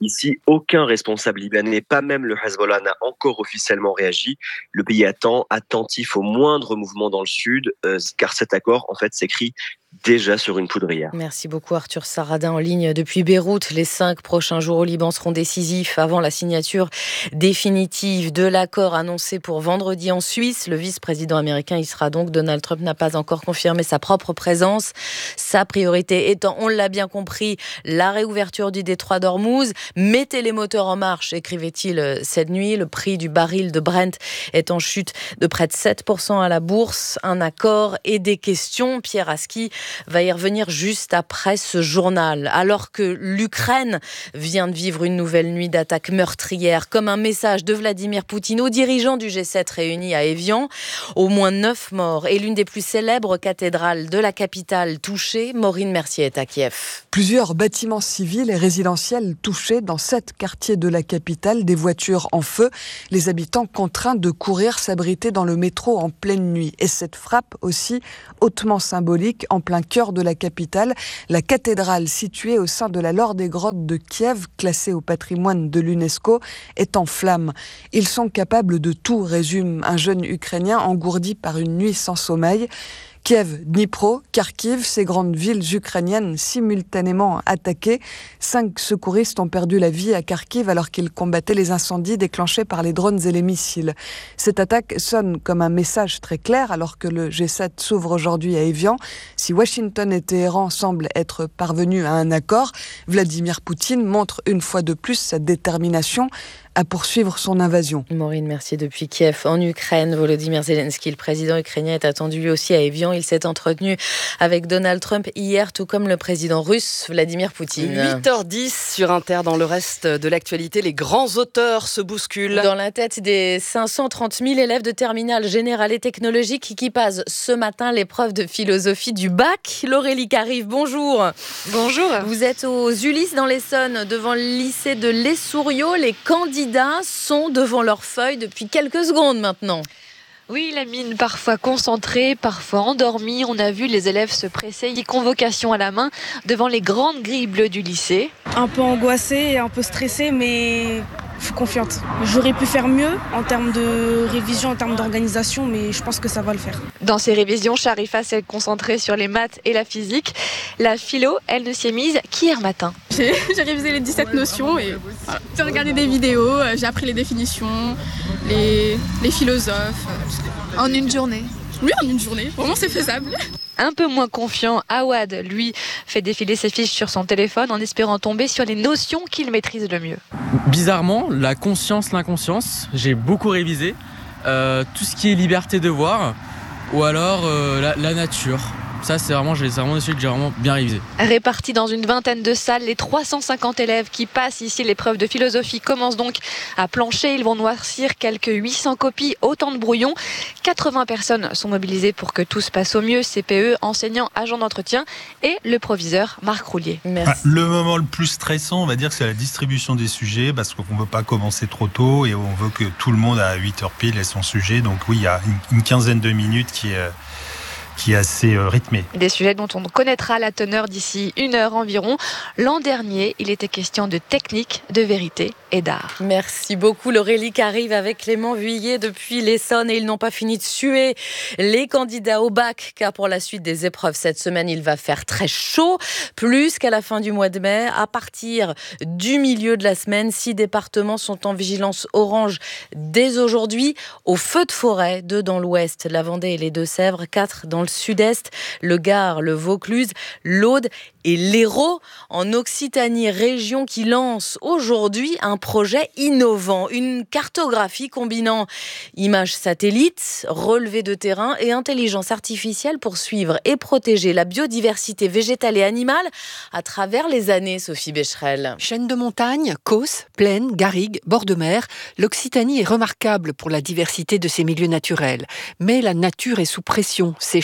Ici, aucun responsable libanais, pas même le Hezbollah, n'a encore officiellement réagi. Le pays attend, attentif au moindre mouvement dans le sud, euh, car cet accord, en fait, s'écrit déjà sur une poudrière. Merci beaucoup Arthur Saradin en ligne depuis Beyrouth. Les cinq prochains jours au Liban seront décisifs avant la signature définitive de l'accord annoncé pour vendredi en Suisse. Le vice-président américain y sera donc. Donald Trump n'a pas encore confirmé sa propre présence. Sa priorité étant, on l'a bien compris, la réouverture du détroit d'Ormuz. Mettez les moteurs en marche, écrivait-il cette nuit. Le prix du baril de Brent est en chute de près de sept pour cent à la bourse. Un accord et des questions. Pierre Aski va y revenir juste après ce journal. Alors que l'Ukraine vient de vivre une nouvelle nuit d'attaques meurtrières, comme un message de Vladimir Poutine aux dirigeants du G sept réunis à Évian. Au moins neuf morts et l'une des plus célèbres cathédrales de la capitale touchée. Maureen Mercier est à Kiev. Plusieurs bâtiments civils et résidentiels touchés dans sept quartiers de la capitale, des voitures en feu, les habitants contraints de courir s'abriter dans le métro en pleine nuit. Et cette frappe aussi hautement symbolique en plein cœur de la capitale, la cathédrale située au sein de la Laure des Grottes de Kiev, classée au patrimoine de l'UNESCO, est en flammes. Ils sont capables de tout, résume un jeune Ukrainien engourdi par une nuit sans sommeil. Kiev, Dnipro, Kharkiv, ces grandes villes ukrainiennes simultanément attaquées. Cinq secouristes ont perdu la vie à Kharkiv alors qu'ils combattaient les incendies déclenchés par les drones et les missiles. Cette attaque sonne comme un message très clair alors que le G sept s'ouvre aujourd'hui à Évian. Si Washington et Téhéran semblent être parvenus à un accord, Vladimir Poutine montre une fois de plus sa détermination à poursuivre son invasion. Maureen Mercier depuis Kiev. En Ukraine, Volodymyr Zelensky, le président ukrainien, est attendu lui aussi à Évian. Il s'est entretenu avec Donald Trump hier, tout comme le président russe Vladimir Poutine. huit heures dix sur Inter. Dans le reste de l'actualité, les grands auteurs se bousculent. Dans la tête des cinq cent trente mille élèves de terminale générale et technologique qui passent ce matin l'épreuve de philosophie du bac. Laurélie Carive, bonjour. Bonjour. Vous êtes aux Ulysses dans l'Essonne, devant le lycée de l'Essourio. Les candidats sont devant leurs feuilles depuis quelques secondes maintenant. Oui, la mine parfois concentrée, parfois endormie. On a vu les élèves se presser, convocation à la main, devant les grandes grilles bleues du lycée. Un peu angoissée et un peu stressée, mais je suis confiante. J'aurais pu faire mieux en termes de révision, en termes d'organisation, mais je pense que ça va le faire. Dans ces révisions, Sharifa s'est concentrée sur les maths et la physique. La philo, elle ne s'y est mise qu'hier matin. J'ai, j'ai révisé les dix-sept notions et voilà. J'ai regardé des vidéos, j'ai appris les définitions, les, les philosophes. En une journée? Oui, en une journée. Vraiment, c'est faisable. Un peu moins confiant, Awad, lui, fait défiler ses fiches sur son téléphone en espérant tomber sur les notions qu'il maîtrise le mieux. Bizarrement, la conscience, l'inconscience, j'ai beaucoup révisé. Euh, tout ce qui est liberté de voir, ou alors euh, la, la nature. Ça, c'est vraiment, c'est vraiment des sujets que j'ai vraiment bien révisé. Répartis dans une vingtaine de salles, les trois cent cinquante élèves qui passent ici l'épreuve de philosophie commencent donc à plancher. Ils vont noircir quelques huit cents copies, autant de brouillons. quatre-vingts personnes sont mobilisées pour que tout se passe au mieux. C P E, enseignants, agents d'entretien et le proviseur Marc Roulier. Merci. Le moment le plus stressant, on va dire, c'est la distribution des sujets parce qu'on ne veut pas commencer trop tôt et on veut que tout le monde à huit heures pile ait son sujet. Donc oui, il y a une, une quinzaine de minutes qui est... qui est assez euh, rythmé. Des sujets dont on connaîtra la teneur d'ici une heure environ. L'an dernier, il était question de technique, de vérité et d'art. Merci beaucoup Laurélie qui arrive avec Clément Vuillet depuis l'Essonne et ils n'ont pas fini de suer les candidats au bac car pour la suite des épreuves cette semaine, il va faire très chaud, plus qu'à la fin du mois de mai. À partir du milieu de la semaine, six départements sont en vigilance orange dès aujourd'hui. Au feu de forêt, deux dans l'ouest, la Vendée et les Deux-Sèvres, quatre dans le sud-est, le Gard, le Vaucluse, l'Aude et l'Hérault. En Occitanie, région qui lance aujourd'hui un projet innovant, une cartographie combinant images satellites, relevés de terrain et intelligence artificielle pour suivre et protéger la biodiversité végétale et animale à travers les années, Sophie Becherel. Chaîne de montagnes, causses, plaines, garrigues, bords de mer, l'Occitanie est remarquable pour la diversité de ses milieux naturels. Mais la nature est sous pression, sécheresse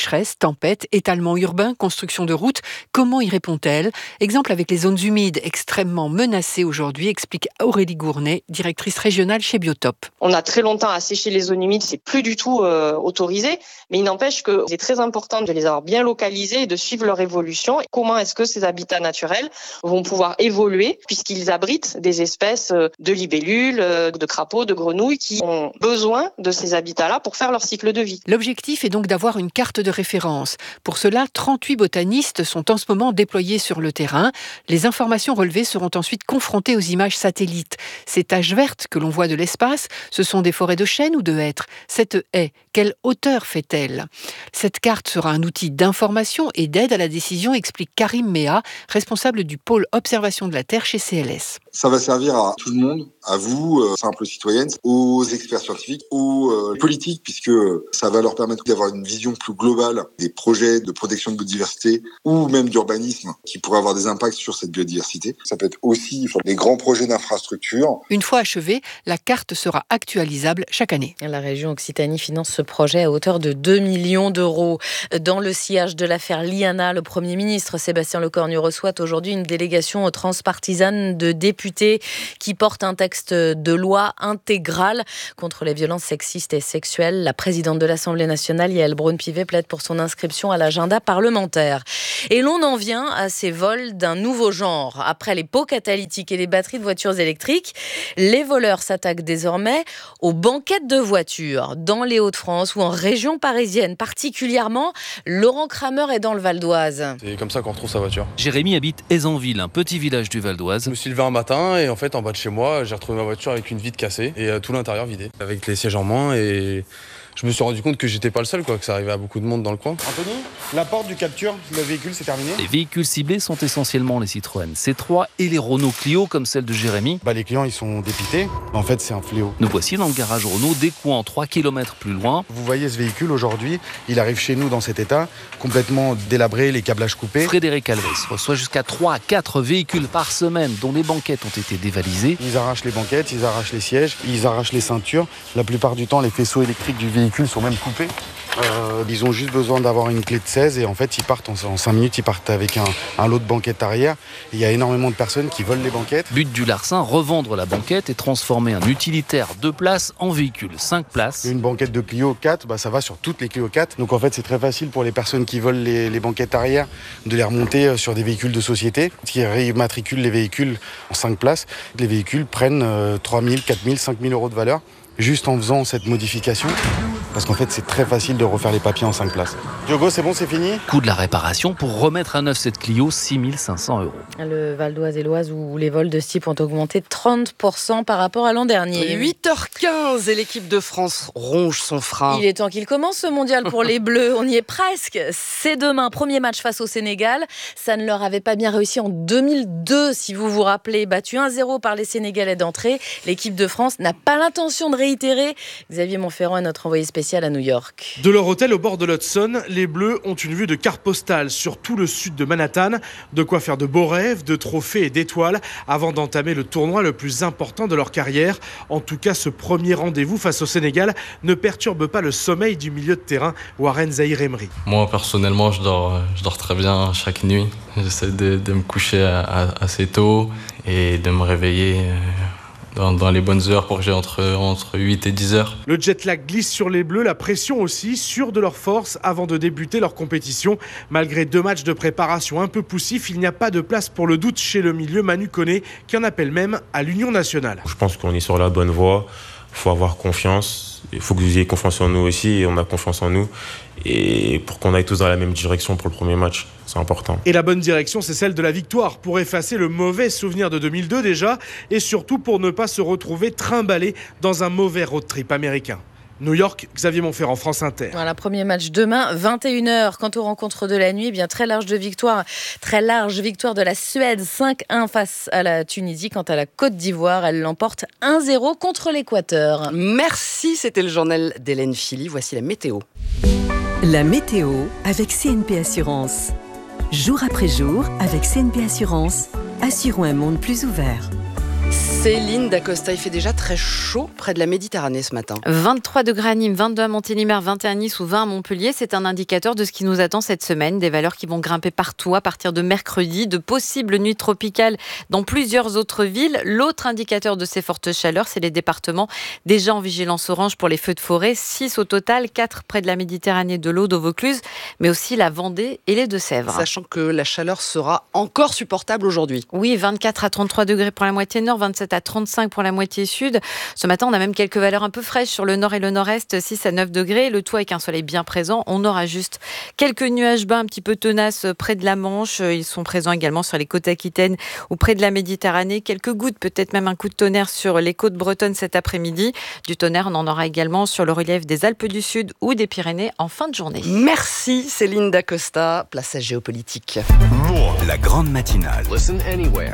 sécheresse, tempêtes, étalement urbain, construction de routes. Comment y répond-elle ? Exemple avec les zones humides extrêmement menacées aujourd'hui, explique Aurélie Gournay, directrice régionale chez Biotop. On a très longtemps asséché les zones humides, c'est plus du tout euh, autorisé, mais il n'empêche que c'est très important de les avoir bien localisés et de suivre leur évolution. Comment est-ce que ces habitats naturels vont pouvoir évoluer puisqu'ils abritent des espèces de libellules, de crapauds, de grenouilles qui ont besoin de ces habitats-là pour faire leur cycle de vie. L'objectif est donc d'avoir une carte de référence. Pour cela, trente-huit botanistes sont en ce moment déployés sur le terrain. Les informations relevées seront ensuite confrontées aux images satellites. Ces taches vertes que l'on voit de l'espace, ce sont des forêts de chênes ou de hêtres. Cette haie, quelle hauteur fait-elle ? Cette carte sera un outil d'information et d'aide à la décision, explique Karim Mea, responsable du pôle observation de la Terre chez C L S. Ça va servir à tout le monde, à vous, euh, simples citoyennes, aux experts scientifiques, aux euh, politiques, puisque ça va leur permettre d'avoir une vision plus globale des projets de protection de biodiversité ou même d'urbanisme qui pourraient avoir des impacts sur cette biodiversité. Ça peut être aussi sur des grands projets d'infrastructure. Une fois achevée, la carte sera actualisable chaque année. La région Occitanie finance ce projet à hauteur de deux millions d'euros. Dans le sillage de l'affaire Liana, le Premier ministre Sébastien Lecornu reçoit aujourd'hui une délégation transpartisane de députés qui porte un texte de loi intégral contre les violences sexistes et sexuelles. La présidente de l'Assemblée nationale, Yaël Braun-Pivet, plaide pour son inscription à l'agenda parlementaire. Et l'on en vient à ces vols d'un nouveau genre. Après les pots catalytiques et les batteries de voitures électriques, les voleurs s'attaquent désormais aux banquettes de voitures. Dans les Hauts-de-France ou en région parisienne particulièrement, Laurent Kramer est dans le Val d'Oise. C'est comme ça qu'on retrouve sa voiture. Jérémy habite Aizenville, un petit village du Val d'Oise. Je me suis levé un matin et en fait en bas de chez moi j'ai retrouvé ma voiture avec une vitre cassée et euh, tout l'intérieur vidé avec les sièges en moins et je me suis rendu compte que j'étais pas le seul, quoi, que ça arrivait à beaucoup de monde dans le coin. Anthony, la porte du capture, le véhicule c'est terminé. Les véhicules ciblés sont essentiellement les Citroën C trois et les Renault Clio comme celle de Jérémy. Bah, les clients ils sont dépités, en fait c'est un fléau. Nous voici dans le garage Renault d'Écouen, trois kilomètres plus loin. Vous voyez ce véhicule aujourd'hui, il arrive chez nous dans cet état, complètement délabré, les câblages coupés. Frédéric Alves reçoit jusqu'à trois à quatre véhicules par semaine dont les banquettes ont été dévalisées. Ils arrachent les banquettes, ils arrachent les sièges, ils arrachent les ceintures. La plupart du temps les faisceaux électriques du véhicule sont même coupés. Euh, ils ont juste besoin d'avoir une clé de seize et en fait ils partent en, en cinq minutes, ils partent avec un, un lot de banquettes arrière. Il y a énormément de personnes qui volent les banquettes. But du larcin, revendre la banquette et transformer un utilitaire deux places en véhicule cinq places. Une banquette de Clio quatre, bah, ça va sur toutes les Clio quatre. Donc en fait c'est très facile pour les personnes qui volent les, les banquettes arrière de les remonter sur des véhicules de société qui réimmatriculent les véhicules en cinq places. Les véhicules prennent euh, trois mille, quatre mille, cinq mille euros de valeur juste en faisant cette modification. Parce qu'en fait, c'est très facile de refaire les papiers en cinq places. Diogo, c'est bon, c'est fini ? Coût de la réparation pour remettre à neuf cette Clio, six mille cinq cents euros. Le Val d'Oise et l'Oise où les vols de ce type ont augmenté trente pour cent par rapport à l'an dernier. huit heures quinze et l'équipe de France ronge son frein. Il est temps qu'il commence ce mondial pour les Bleus. On y est presque. C'est demain, premier match face au Sénégal. Ça ne leur avait pas bien réussi en deux mille deux, si vous vous rappelez. Battu un zéro par les Sénégalais d'entrée. L'équipe de France n'a pas l'intention de réitérer. Xavier Montferrand est notre envoyé spécial à New York. De leur hôtel au bord de l'Hudson, les Bleus ont une vue de carte postale sur tout le sud de Manhattan. De quoi faire de beaux rêves, de trophées et d'étoiles avant d'entamer le tournoi le plus important de leur carrière. En tout cas, ce premier rendez-vous face au Sénégal ne perturbe pas le sommeil du milieu de terrain Warren Zahir Emery. Moi, personnellement, je dors, je dors très bien chaque nuit. J'essaie de, de me coucher à, à, assez tôt et de me réveiller Dans, dans les bonnes heures pour que j'ai entre, entre huit et dix heures. Le jet lag glisse sur les Bleus, la pression aussi, sûrs de leur force avant de débuter leur compétition. Malgré deux matchs de préparation un peu poussifs, il n'y a pas de place pour le doute chez le milieu Manu Koné, qui en appelle même à l'Union nationale. Je pense qu'on est sur la bonne voie, il faut avoir confiance, il faut que vous ayez confiance en nous aussi, et on a confiance en nous, et pour qu'on aille tous dans la même direction pour le premier match. C'est important. Et la bonne direction, c'est celle de la victoire, pour effacer le mauvais souvenir de deux mille deux déjà, et surtout pour ne pas se retrouver trimballé dans un mauvais road trip américain. New York, Xavier Montferrand, France Inter. Voilà, premier match demain, vingt et une heures. Quant aux rencontres de la nuit, eh bien très large de victoire, très large victoire de la Suède, cinq un face à la Tunisie. Quant à la Côte d'Ivoire, elle l'emporte un zéro contre l'Équateur. Merci, c'était le journal d'Hélène Philly. Voici la météo. La météo avec C N P Assurance. Jour après jour, avec C N P Assurance, assurons un monde plus ouvert. C'est Céline Dacosta, il fait déjà très chaud près de la Méditerranée ce matin. vingt-trois degrés à Nîmes, vingt-deux à Montélimar, vingt et un à Nice ou vingt à Montpellier. C'est un indicateur de ce qui nous attend cette semaine. Des valeurs qui vont grimper partout à partir de mercredi. De possibles nuits tropicales dans plusieurs autres villes. L'autre indicateur de ces fortes chaleurs, c'est les départements déjà en vigilance orange pour les feux de forêt. six au total, quatre près de la Méditerranée, de l'Aude au Vaucluse, mais aussi la Vendée et les Deux-Sèvres. Sachant que la chaleur sera encore supportable aujourd'hui. Oui, vingt-quatre à trente-trois degrés pour la moitié nord, vingt-sept à trente-cinq pour la moitié sud. Ce matin, on a même quelques valeurs un peu fraîches sur le nord et le nord-est, six à neuf degrés. Le tout avec un soleil bien présent. On aura juste quelques nuages bas un petit peu tenaces près de la Manche. Ils sont présents également sur les côtes aquitaines ou près de la Méditerranée. Quelques gouttes, peut-être même un coup de tonnerre sur les côtes bretonnes cet après-midi. Du tonnerre, on en aura également sur le relief des Alpes du Sud ou des Pyrénées en fin de journée. Merci Céline Dacosta. Place à Géopolitique. La grande matinale. Listen anywhere.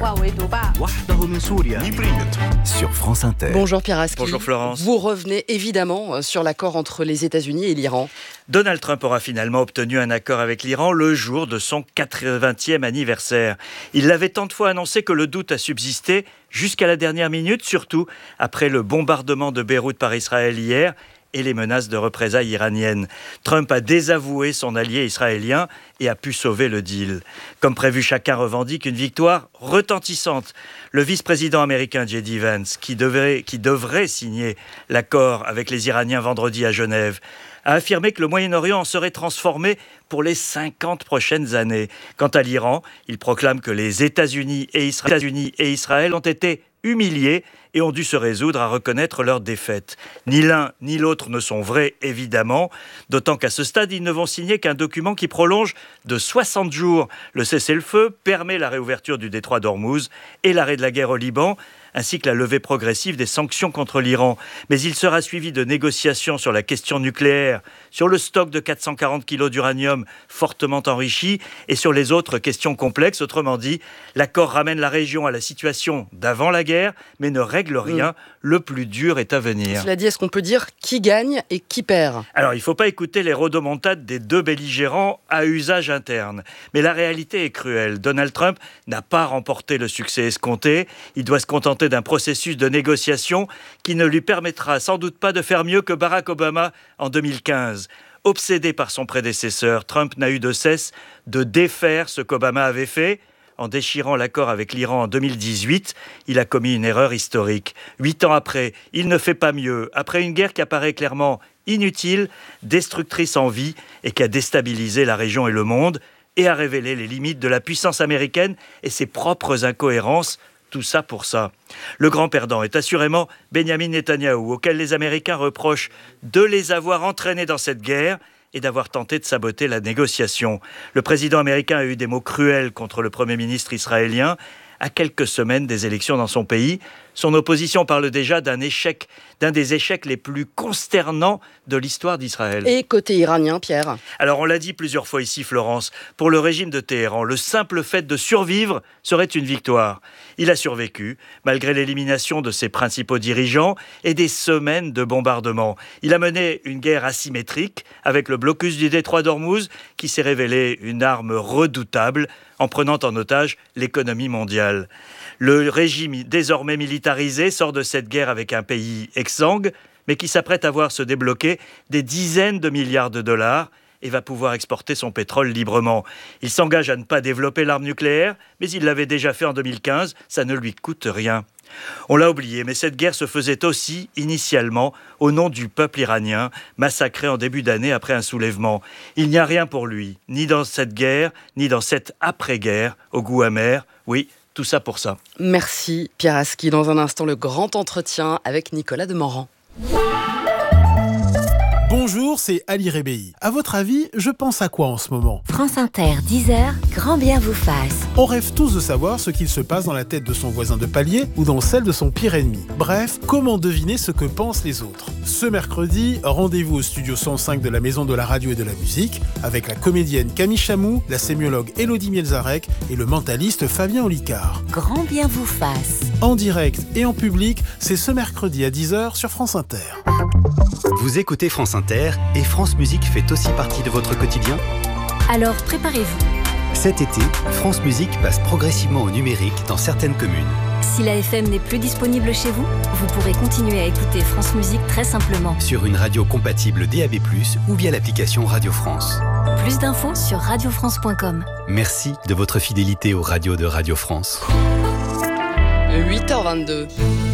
Sur France Inter. Bonjour Pierre Aski. Bonjour Florence. Vous revenez évidemment sur l'accord entre les États-Unis et l'Iran. Donald Trump aura finalement obtenu un accord avec l'Iran le jour de son quatre-vingtième anniversaire. Il l'avait tant de fois annoncé que le doute a subsisté jusqu'à la dernière minute, surtout après le bombardement de Beyrouth par Israël hier et les menaces de représailles iraniennes. Trump a désavoué son allié israélien et a pu sauver le deal. Comme prévu, chacun revendique une victoire retentissante. Le vice-président américain J D Vance, qui devrait, qui devrait signer l'accord avec les Iraniens vendredi à Genève, a affirmé que le Moyen-Orient en serait transformé pour les cinquante prochaines années. Quant à l'Iran, il proclame que les États-Unis et Israël, États-Unis et Israël ont été humiliés et ont dû se résoudre à reconnaître leur défaite. Ni l'un ni l'autre ne sont vrais, évidemment, d'autant qu'à ce stade, ils ne vont signer qu'un document qui prolonge de soixante jours le cessez-le-feu, permet la réouverture du détroit d'Ormuz et l'arrêt de la guerre au Liban, ainsi que la levée progressive des sanctions contre l'Iran. Mais il sera suivi de négociations sur la question nucléaire, sur le stock de quatre cent quarante kilos d'uranium fortement enrichi et sur les autres questions complexes. Autrement dit, l'accord ramène la région à la situation d'avant la guerre, mais ne règle rien. Mmh. Le plus dur est à venir. Cela dit, est-ce qu'on peut dire qui gagne et qui perd ? Alors, il ne faut pas écouter les rodomontades des deux belligérants à usage interne. Mais la réalité est cruelle. Donald Trump n'a pas remporté le succès escompté. Il doit se contenter d'un processus de négociation qui ne lui permettra sans doute pas de faire mieux que Barack Obama en deux mille quinze. Obsédé par son prédécesseur, Trump n'a eu de cesse de défaire ce qu'Obama avait fait. En déchirant l'accord avec l'Iran en deux mille dix-huit, il a commis une erreur historique. Huit ans après, il ne fait pas mieux. Après une guerre qui apparaît clairement inutile, destructrice en vie et qui a déstabilisé la région et le monde et a révélé les limites de la puissance américaine et ses propres incohérences. Tout ça pour ça. Le grand perdant est assurément Benyamin Netanyahou, auquel les Américains reprochent de les avoir entraînés dans cette guerre et d'avoir tenté de saboter la négociation. Le président américain a eu des mots cruels contre le Premier ministre israélien à quelques semaines des élections dans son pays. Son opposition parle déjà d'un échec, d'un des échecs les plus consternants de l'histoire d'Israël. Et côté iranien, Pierre ? Alors on l'a dit plusieurs fois ici, Florence, pour le régime de Téhéran, le simple fait de survivre serait une victoire. Il a survécu, malgré l'élimination de ses principaux dirigeants et des semaines de bombardements. Il a mené une guerre asymétrique avec le blocus du détroit d'Ormuz, qui s'est révélé une arme redoutable en prenant en otage l'économie mondiale. Le régime désormais militarisé sort de cette guerre avec un pays exsangue, mais qui s'apprête à voir se débloquer des dizaines de milliards de dollars et va pouvoir exporter son pétrole librement. Il s'engage à ne pas développer l'arme nucléaire, mais il l'avait déjà fait en deux mille quinze, ça ne lui coûte rien. On l'a oublié, mais cette guerre se faisait aussi, initialement, au nom du peuple iranien, massacré en début d'année après un soulèvement. Il n'y a rien pour lui, ni dans cette guerre, ni dans cette après-guerre, au goût amer. Oui, tout ça pour ça. Merci Pierre Aski. Dans un instant, le grand entretien avec Nicolas Demorand. Bonjour, c'est Ali Rebéi. À votre avis, je pense à quoi en ce moment ? France Inter, dix heures, grand bien vous fasse. On rêve tous de savoir ce qu'il se passe dans la tête de son voisin de palier ou dans celle de son pire ennemi. Bref, comment deviner ce que pensent les autres ? Ce mercredi, rendez-vous au studio cent cinq de la Maison de la Radio et de la Musique avec la comédienne Camille Chamou, la sémiologue Élodie Mielzarek et le mentaliste Fabien Olicard. Grand bien vous fasse. En direct et en public, c'est ce mercredi à dix heures sur France Inter. Vous écoutez France Inter et France Musique fait aussi partie de votre quotidien ? Alors préparez-vous. Cet été, France Musique passe progressivement au numérique dans certaines communes. Si la F M n'est plus disponible chez vous, vous pourrez continuer à écouter France Musique très simplement. Sur une radio compatible D A B plus, ou via l'application Radio France. Plus d'infos sur radio france point com. Merci de votre fidélité aux radios de Radio France. huit heures vingt-deux.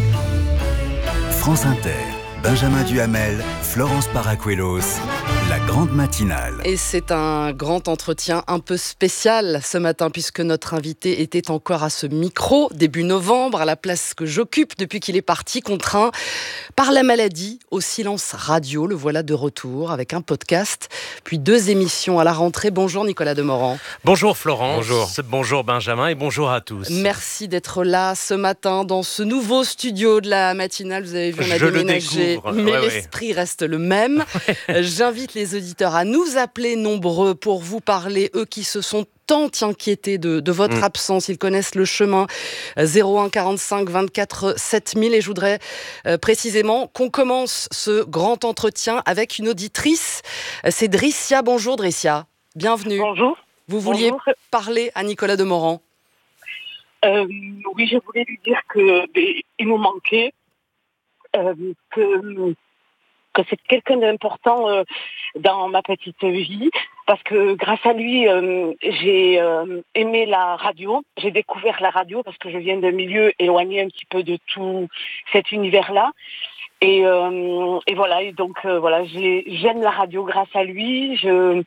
France Inter, Benjamin Duhamel, Florence Paracuelos, la grande matinale. Et c'est un grand entretien un peu spécial ce matin puisque notre invité était encore à ce micro début novembre à la place que j'occupe depuis qu'il est parti, contraint par la maladie au silence radio. Le voilà de retour avec un podcast puis deux émissions à la rentrée. Bonjour Nicolas Demorand. Bonjour Florence. Bonjour. Bonjour Benjamin et bonjour à tous. Merci d'être là ce matin dans ce nouveau studio de la matinale. Vous avez vu, on a Je déménagé, mais ouais, l'esprit ouais. reste le même. J'invite les auditeurs à nous appeler nombreux pour vous parler, eux qui se sont tant inquiétés de, de votre mmh. absence. Ils connaissent le chemin. zéro un quarante-cinq vingt-quatre sept mille. Et je voudrais euh, précisément qu'on commence ce grand entretien avec une auditrice. C'est Dricia. Bonjour Dricia. Bienvenue. Bonjour. Vous vouliez Bonjour. parler à Nicolas Demorand. Euh, oui, je voulais lui dire qu'il nous manquait, euh, que, que c'est quelqu'un d'important euh, dans ma petite vie, parce que grâce à lui, euh, j'ai euh, aimé la radio, j'ai découvert la radio parce que je viens d'un milieu éloigné un petit peu de tout cet univers-là. Et, euh, et voilà, et donc euh, voilà, j'ai, j'aime la radio grâce à lui. Je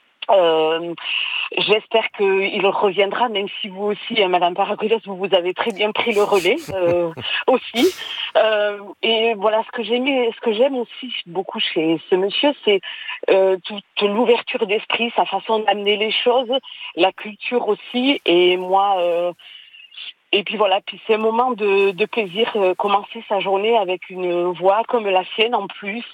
Euh, j'espère qu'il reviendra, même si vous aussi, hein, Madame Paracuelos, vous, vous avez très bien pris le relais euh, aussi. Euh, et voilà, ce que j'aimais, ce que j'aime aussi beaucoup chez ce monsieur, c'est euh, toute l'ouverture d'esprit, sa façon d'amener les choses, la culture aussi. Et moi, euh, et puis voilà, puis c'est un moment de, de plaisir, euh, commencer sa journée avec une voix comme la sienne en plus.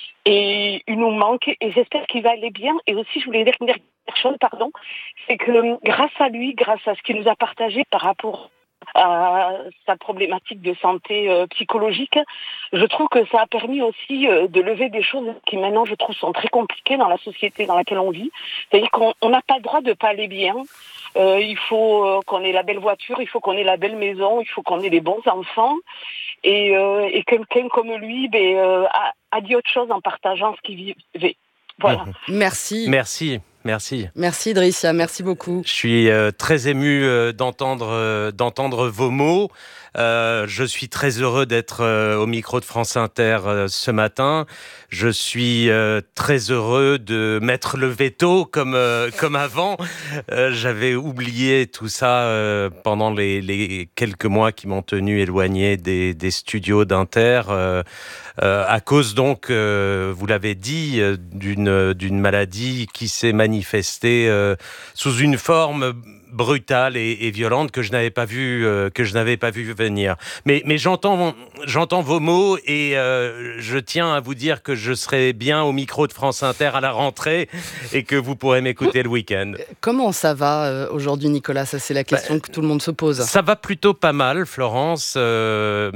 Et il nous manque, et j'espère qu'il va aller bien. Et aussi, je voulais dire une dernière chose, pardon, c'est que grâce à lui, grâce à ce qu'il nous a partagé par rapport à sa problématique de santé euh, psychologique, je trouve que ça a permis aussi euh, de lever des choses qui maintenant, je trouve, sont très compliquées dans la société dans laquelle on vit. C'est-à-dire qu'on n'a pas le droit de pas aller bien. Euh, il faut euh, qu'on ait la belle voiture, il faut qu'on ait la belle maison, il faut qu'on ait les bons enfants. Et, euh, et quelqu'un comme lui ben, euh, a, a dit autre chose en partageant ce qu'il vivait. Voilà. Merci. Merci. Merci. Merci Dricia, merci beaucoup. Je suis euh, très ému euh, d'entendre, euh, d'entendre vos mots. Euh, je suis très heureux d'être euh, au micro de France Inter euh, ce matin. Je suis euh, très heureux de mettre le veto comme, euh, comme avant. Euh, j'avais oublié tout ça euh, pendant les, les quelques mois qui m'ont tenu éloigné des, des studios d'Inter. Euh, euh, à cause donc, euh, vous l'avez dit, euh, d'une, d'une maladie qui s'est manifestée euh, sous une forme brutale et, et violente que je n'avais pas vu euh, que je n'avais pas vu venir. Mais mais j'entends j'entends vos mots et euh, je tiens à vous dire que je serai bien au micro de France Inter à la rentrée et que vous pourrez m'écouter le week-end. Comment ça va euh, aujourd'hui, Nicolas ? Ça, c'est la question bah, que tout le monde se pose. Ça va plutôt pas mal, Florence. Euh,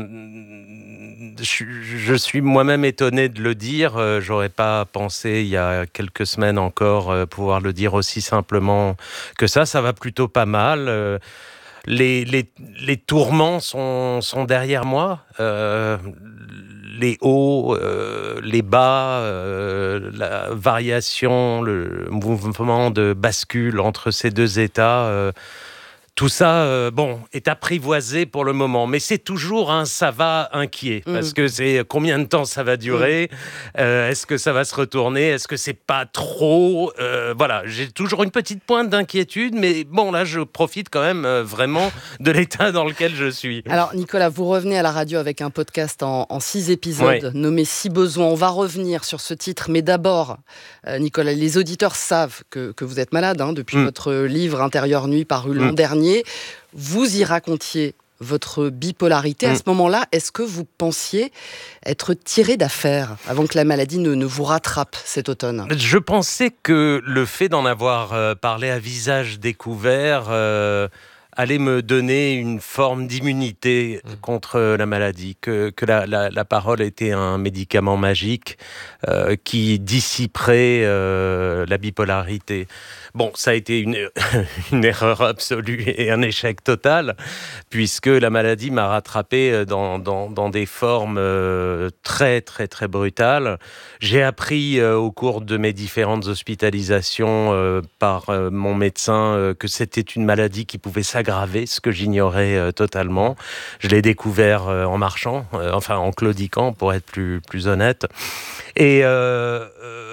je, je suis moi-même étonné de le dire. Euh, j'aurais pas pensé il y a quelques semaines encore euh, pouvoir le dire aussi simplement que ça. Ça va plutôt pas mal. Euh, les, les, les tourments sont, sont derrière moi. Euh, les hauts, euh, les bas, euh, la variation, le mouvement de bascule entre ces deux états. Euh, Tout ça, euh, bon, est apprivoisé pour le moment, mais c'est toujours un ça va inquiet, mmh. parce que c'est combien de temps ça va durer, mmh. euh, est-ce que ça va se retourner, est-ce que c'est pas trop, euh, voilà, j'ai toujours une petite pointe d'inquiétude, mais bon, là, je profite quand même euh, vraiment de l'état dans lequel je suis. Alors, Nicolas, vous revenez à la radio avec un podcast en, en six épisodes, oui. nommé Si besoin. On va revenir sur ce titre, mais d'abord, euh, Nicolas, les auditeurs savent que, que vous êtes malade, hein, depuis mmh. votre livre Intérieur Nuit paru l'an mmh. dernier. Vous y racontiez votre bipolarité. Mmh. À ce moment-là, est-ce que vous pensiez être tiré d'affaire avant que la maladie ne, ne vous rattrape cet automne ? Je pensais que le fait d'en avoir euh, parlé à visage découvert euh, allait me donner une forme d'immunité mmh. contre la maladie, que, que la, la, la parole était un médicament magique euh, qui dissiperait euh, la bipolarité. Bon, ça a été une, une erreur absolue et un échec total, puisque la maladie m'a rattrapé dans, dans, dans des formes euh, très, très, très brutales. J'ai appris euh, au cours de mes différentes hospitalisations euh, par euh, mon médecin euh, que c'était une maladie qui pouvait s'aggraver, ce que j'ignorais euh, totalement. Je l'ai découvert euh, en marchant, euh, enfin en claudiquant, pour être plus, plus honnête. Et euh,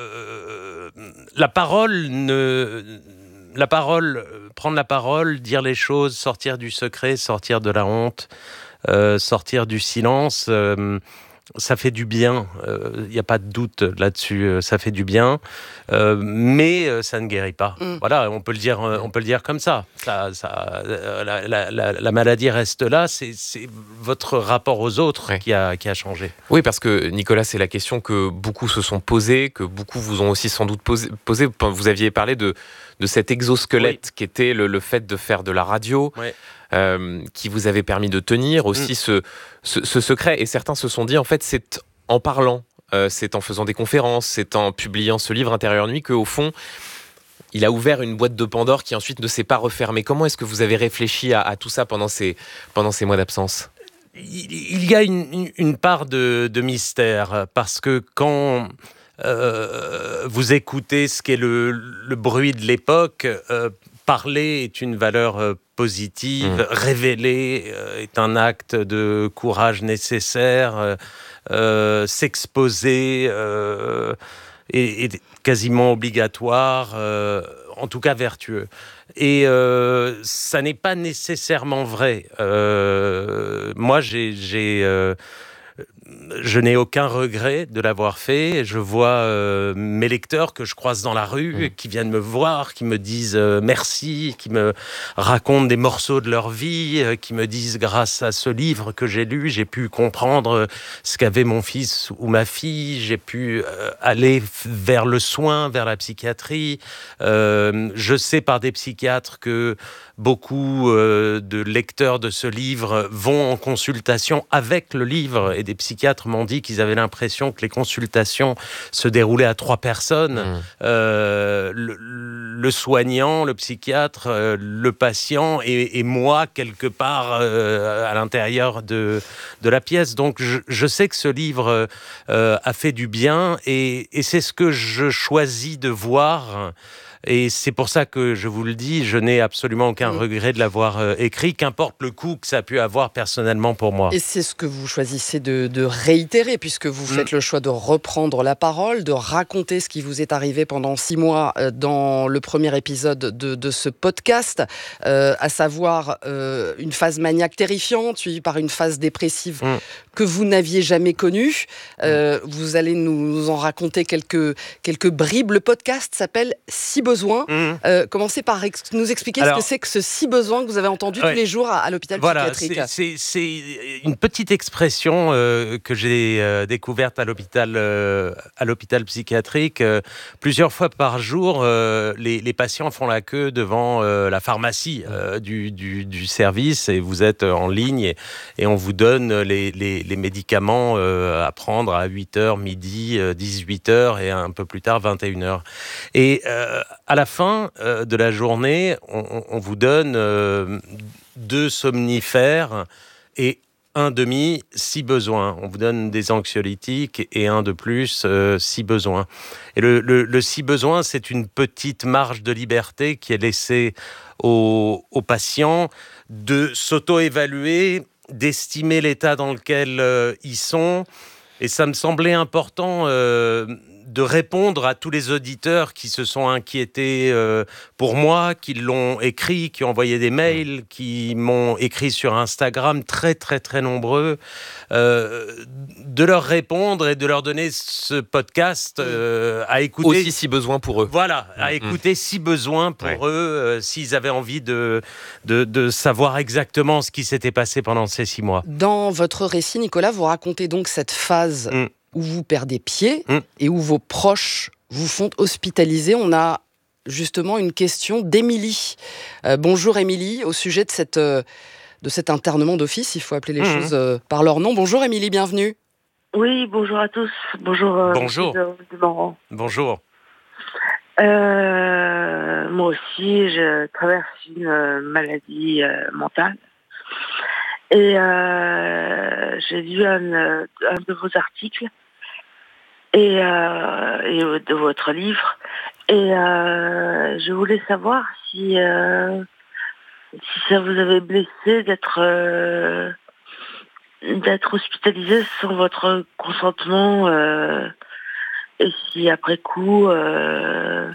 euh, la parole, ne, la parole, prendre la parole, dire les choses, sortir du secret, sortir de la honte, euh, sortir du silence, euh, ça fait du bien. Il euh, n'y a pas de doute là-dessus. Euh, ça fait du bien, euh, mais euh, ça ne guérit pas. Mm. Voilà, on peut le dire, euh, on peut le dire comme ça. ça, ça euh, la, la, la, la maladie reste là. C'est, c'est votre rapport aux autres ouais. qui a qui a changé. Oui, parce que Nicolas, c'est la question que beaucoup se sont posées, que beaucoup vous ont aussi sans doute posé. posé. Vous aviez parlé de de cet exosquelette oui. qui était le, le fait de faire de la radio. Oui. Euh, qui vous avait permis de tenir aussi mmh. ce, ce, ce secret. Et certains se sont dit, en fait, c'est en parlant, euh, c'est en faisant des conférences, c'est en publiant ce livre Intérieur Nuit qu'au fond, il a ouvert une boîte de Pandore qui ensuite ne s'est pas refermée. Comment est-ce que vous avez réfléchi à, à tout ça pendant ces, pendant ces mois d'absence ? Il y a une, une part de, de mystère, parce que quand... Euh, vous écoutez ce qu'est le, le bruit de l'époque, euh, parler est une valeur euh, positive, mmh. révéler euh, est un acte de courage nécessaire, euh, euh, s'exposer euh, est, est quasiment obligatoire, euh, en tout cas vertueux. Et euh, ça n'est pas nécessairement vrai. Euh, moi, j'ai... j'ai euh, Je n'ai aucun regret de l'avoir fait. Je vois euh, mes lecteurs que je croise dans la rue, mmh. qui viennent me voir, qui me disent euh, merci, qui me racontent des morceaux de leur vie, euh, qui me disent grâce à ce livre que j'ai lu, j'ai pu comprendre ce qu'avait mon fils ou ma fille, j'ai pu euh, aller vers le soin, vers la psychiatrie. Euh, je sais par des psychiatres que beaucoup euh, de lecteurs de ce livre vont en consultation avec le livre, et des psychiatres m'ont dit qu'ils avaient l'impression que les consultations se déroulaient à trois personnes. Mmh. Euh, le, le soignant, le psychiatre, euh, le patient et, et moi, quelque part euh, à l'intérieur de, de la pièce. Donc je, je sais que ce livre euh, a fait du bien, et, et c'est ce que je choisis de voir. Et c'est pour ça que je vous le dis, je n'ai absolument aucun mmh. regret de l'avoir euh, écrit, qu'importe le coût que ça a pu avoir personnellement pour moi. Et c'est ce que vous choisissez de, de réitérer, puisque vous mmh. faites le choix de reprendre la parole, de raconter ce qui vous est arrivé pendant six mois euh, dans le premier épisode de, de ce podcast, euh, à savoir euh, une phase maniaque terrifiante, suivie par une phase dépressive mmh. que vous n'aviez jamais connue. Euh, mmh. Vous allez nous en raconter quelques, quelques bribes. Le podcast s'appelle « Si besoin mmh. ». Euh, commencez par ex- nous expliquer Alors, ce que c'est que ce « si besoin » que vous avez entendu ouais. tous les jours à, à l'hôpital voilà, psychiatrique. C'est, c'est, c'est une petite expression euh, que j'ai euh, découverte à l'hôpital, euh, à l'hôpital psychiatrique. Euh, plusieurs fois par jour, euh, les, les patients font la queue devant euh, la pharmacie euh, du, du, du service, et vous êtes en ligne, et, et on vous donne les, les, les médicaments euh, à prendre à huit heures, midi, dix-huit heures et un peu plus tard vingt et une heures. Et euh, à la fin euh, de la journée, on, on vous donne euh, deux somnifères et un demi si besoin. On vous donne des anxiolytiques et un de plus euh, si besoin. Et le, le, le si besoin, c'est une petite marge de liberté qui est laissée aux, aux patients de s'auto-évaluer, d'estimer l'état dans lequel euh, ils sont. Et ça me semblait important euh, de répondre à tous les auditeurs qui se sont inquiétés euh, pour moi, qui l'ont écrit, qui ont envoyé des mails, qui m'ont écrit sur Instagram, très très très nombreux, euh, de leur répondre et de leur donner ce podcast euh, à écouter. Aussi si besoin pour eux. Voilà, à écouter mmh. si besoin pour ouais. eux, euh, s'ils avaient envie de, de, de savoir exactement ce qui s'était passé pendant ces six mois. Dans votre récit, Nicolas, vous racontez donc cette phase mmh. où vous perdez pied mmh. et où vos proches vous font hospitaliser. On a justement une question d'Émilie. Euh, bonjour Émilie, au sujet de, cette, euh, de cet internement d'office, il faut appeler les mmh. choses euh, par leur nom. Bonjour Émilie, bienvenue. Oui, bonjour à tous. Bonjour. Euh, bonjour. De, de bonjour. Euh, moi aussi, je traverse une maladie euh, mentale. Et euh, j'ai lu un, un de vos articles et, euh, et de votre livre. Et euh, je voulais savoir si, euh, si ça vous avait blessé d'être, euh, d'être hospitalisé sans votre consentement. Euh, et si après coup... Euh,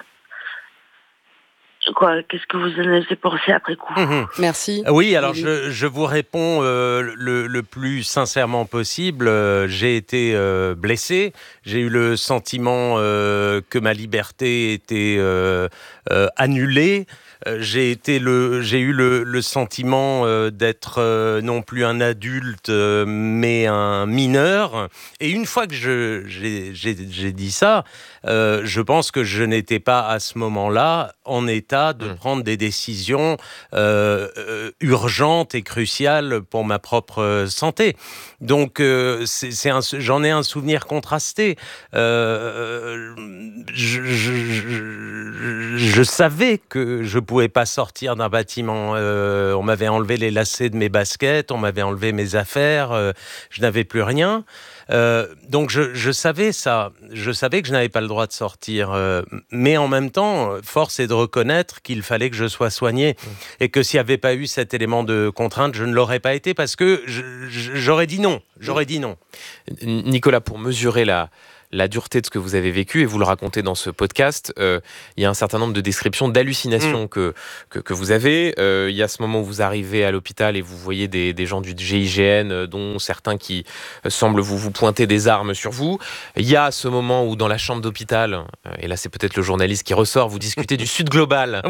Quoi, qu'est-ce que vous en avez pensé après coup ? mmh. Merci. Oui, alors je, je vous réponds euh, le, le plus sincèrement possible. Euh, j'ai été euh, blessé. J'ai eu le sentiment euh, que ma liberté était euh, euh, annulée. Euh, j'ai été le, j'ai eu le, le sentiment euh, d'être euh, non plus un adulte, euh, mais un mineur. Et une fois que je, j'ai, j'ai, j'ai dit ça, euh, je pense que je n'étais pas à ce moment-là en état de mmh. prendre des décisions euh, euh, urgentes et cruciales pour ma propre santé. Donc, euh, c'est, c'est un, j'en ai un souvenir contrasté. Euh, je, je, je, je savais que je pouvais pas sortir d'un bâtiment. Euh, on m'avait enlevé les lacets de mes baskets, on m'avait enlevé mes affaires, euh, je n'avais plus rien. Euh, donc je, je savais ça, je savais que je n'avais pas le droit de sortir, euh, mais en même temps, force est de reconnaître qu'il fallait que je sois soigné mmh. et que s'il n'y avait pas eu cet élément de contrainte, je ne l'aurais pas été parce que je, je, j'aurais dit non, j'aurais dit non. Nicolas, pour mesurer la... la dureté de ce que vous avez vécu, et vous le racontez dans ce podcast, euh, il y a un certain nombre de descriptions d'hallucinations mmh. que, que, que vous avez. Euh, il y a ce moment où vous arrivez à l'hôpital et vous voyez des, des gens du G I G N, euh, dont certains qui euh, semblent vous, vous pointer des armes sur vous. Il y a ce moment où dans la chambre d'hôpital, euh, et là c'est peut-être le journaliste qui ressort, vous discutez du Sud Global.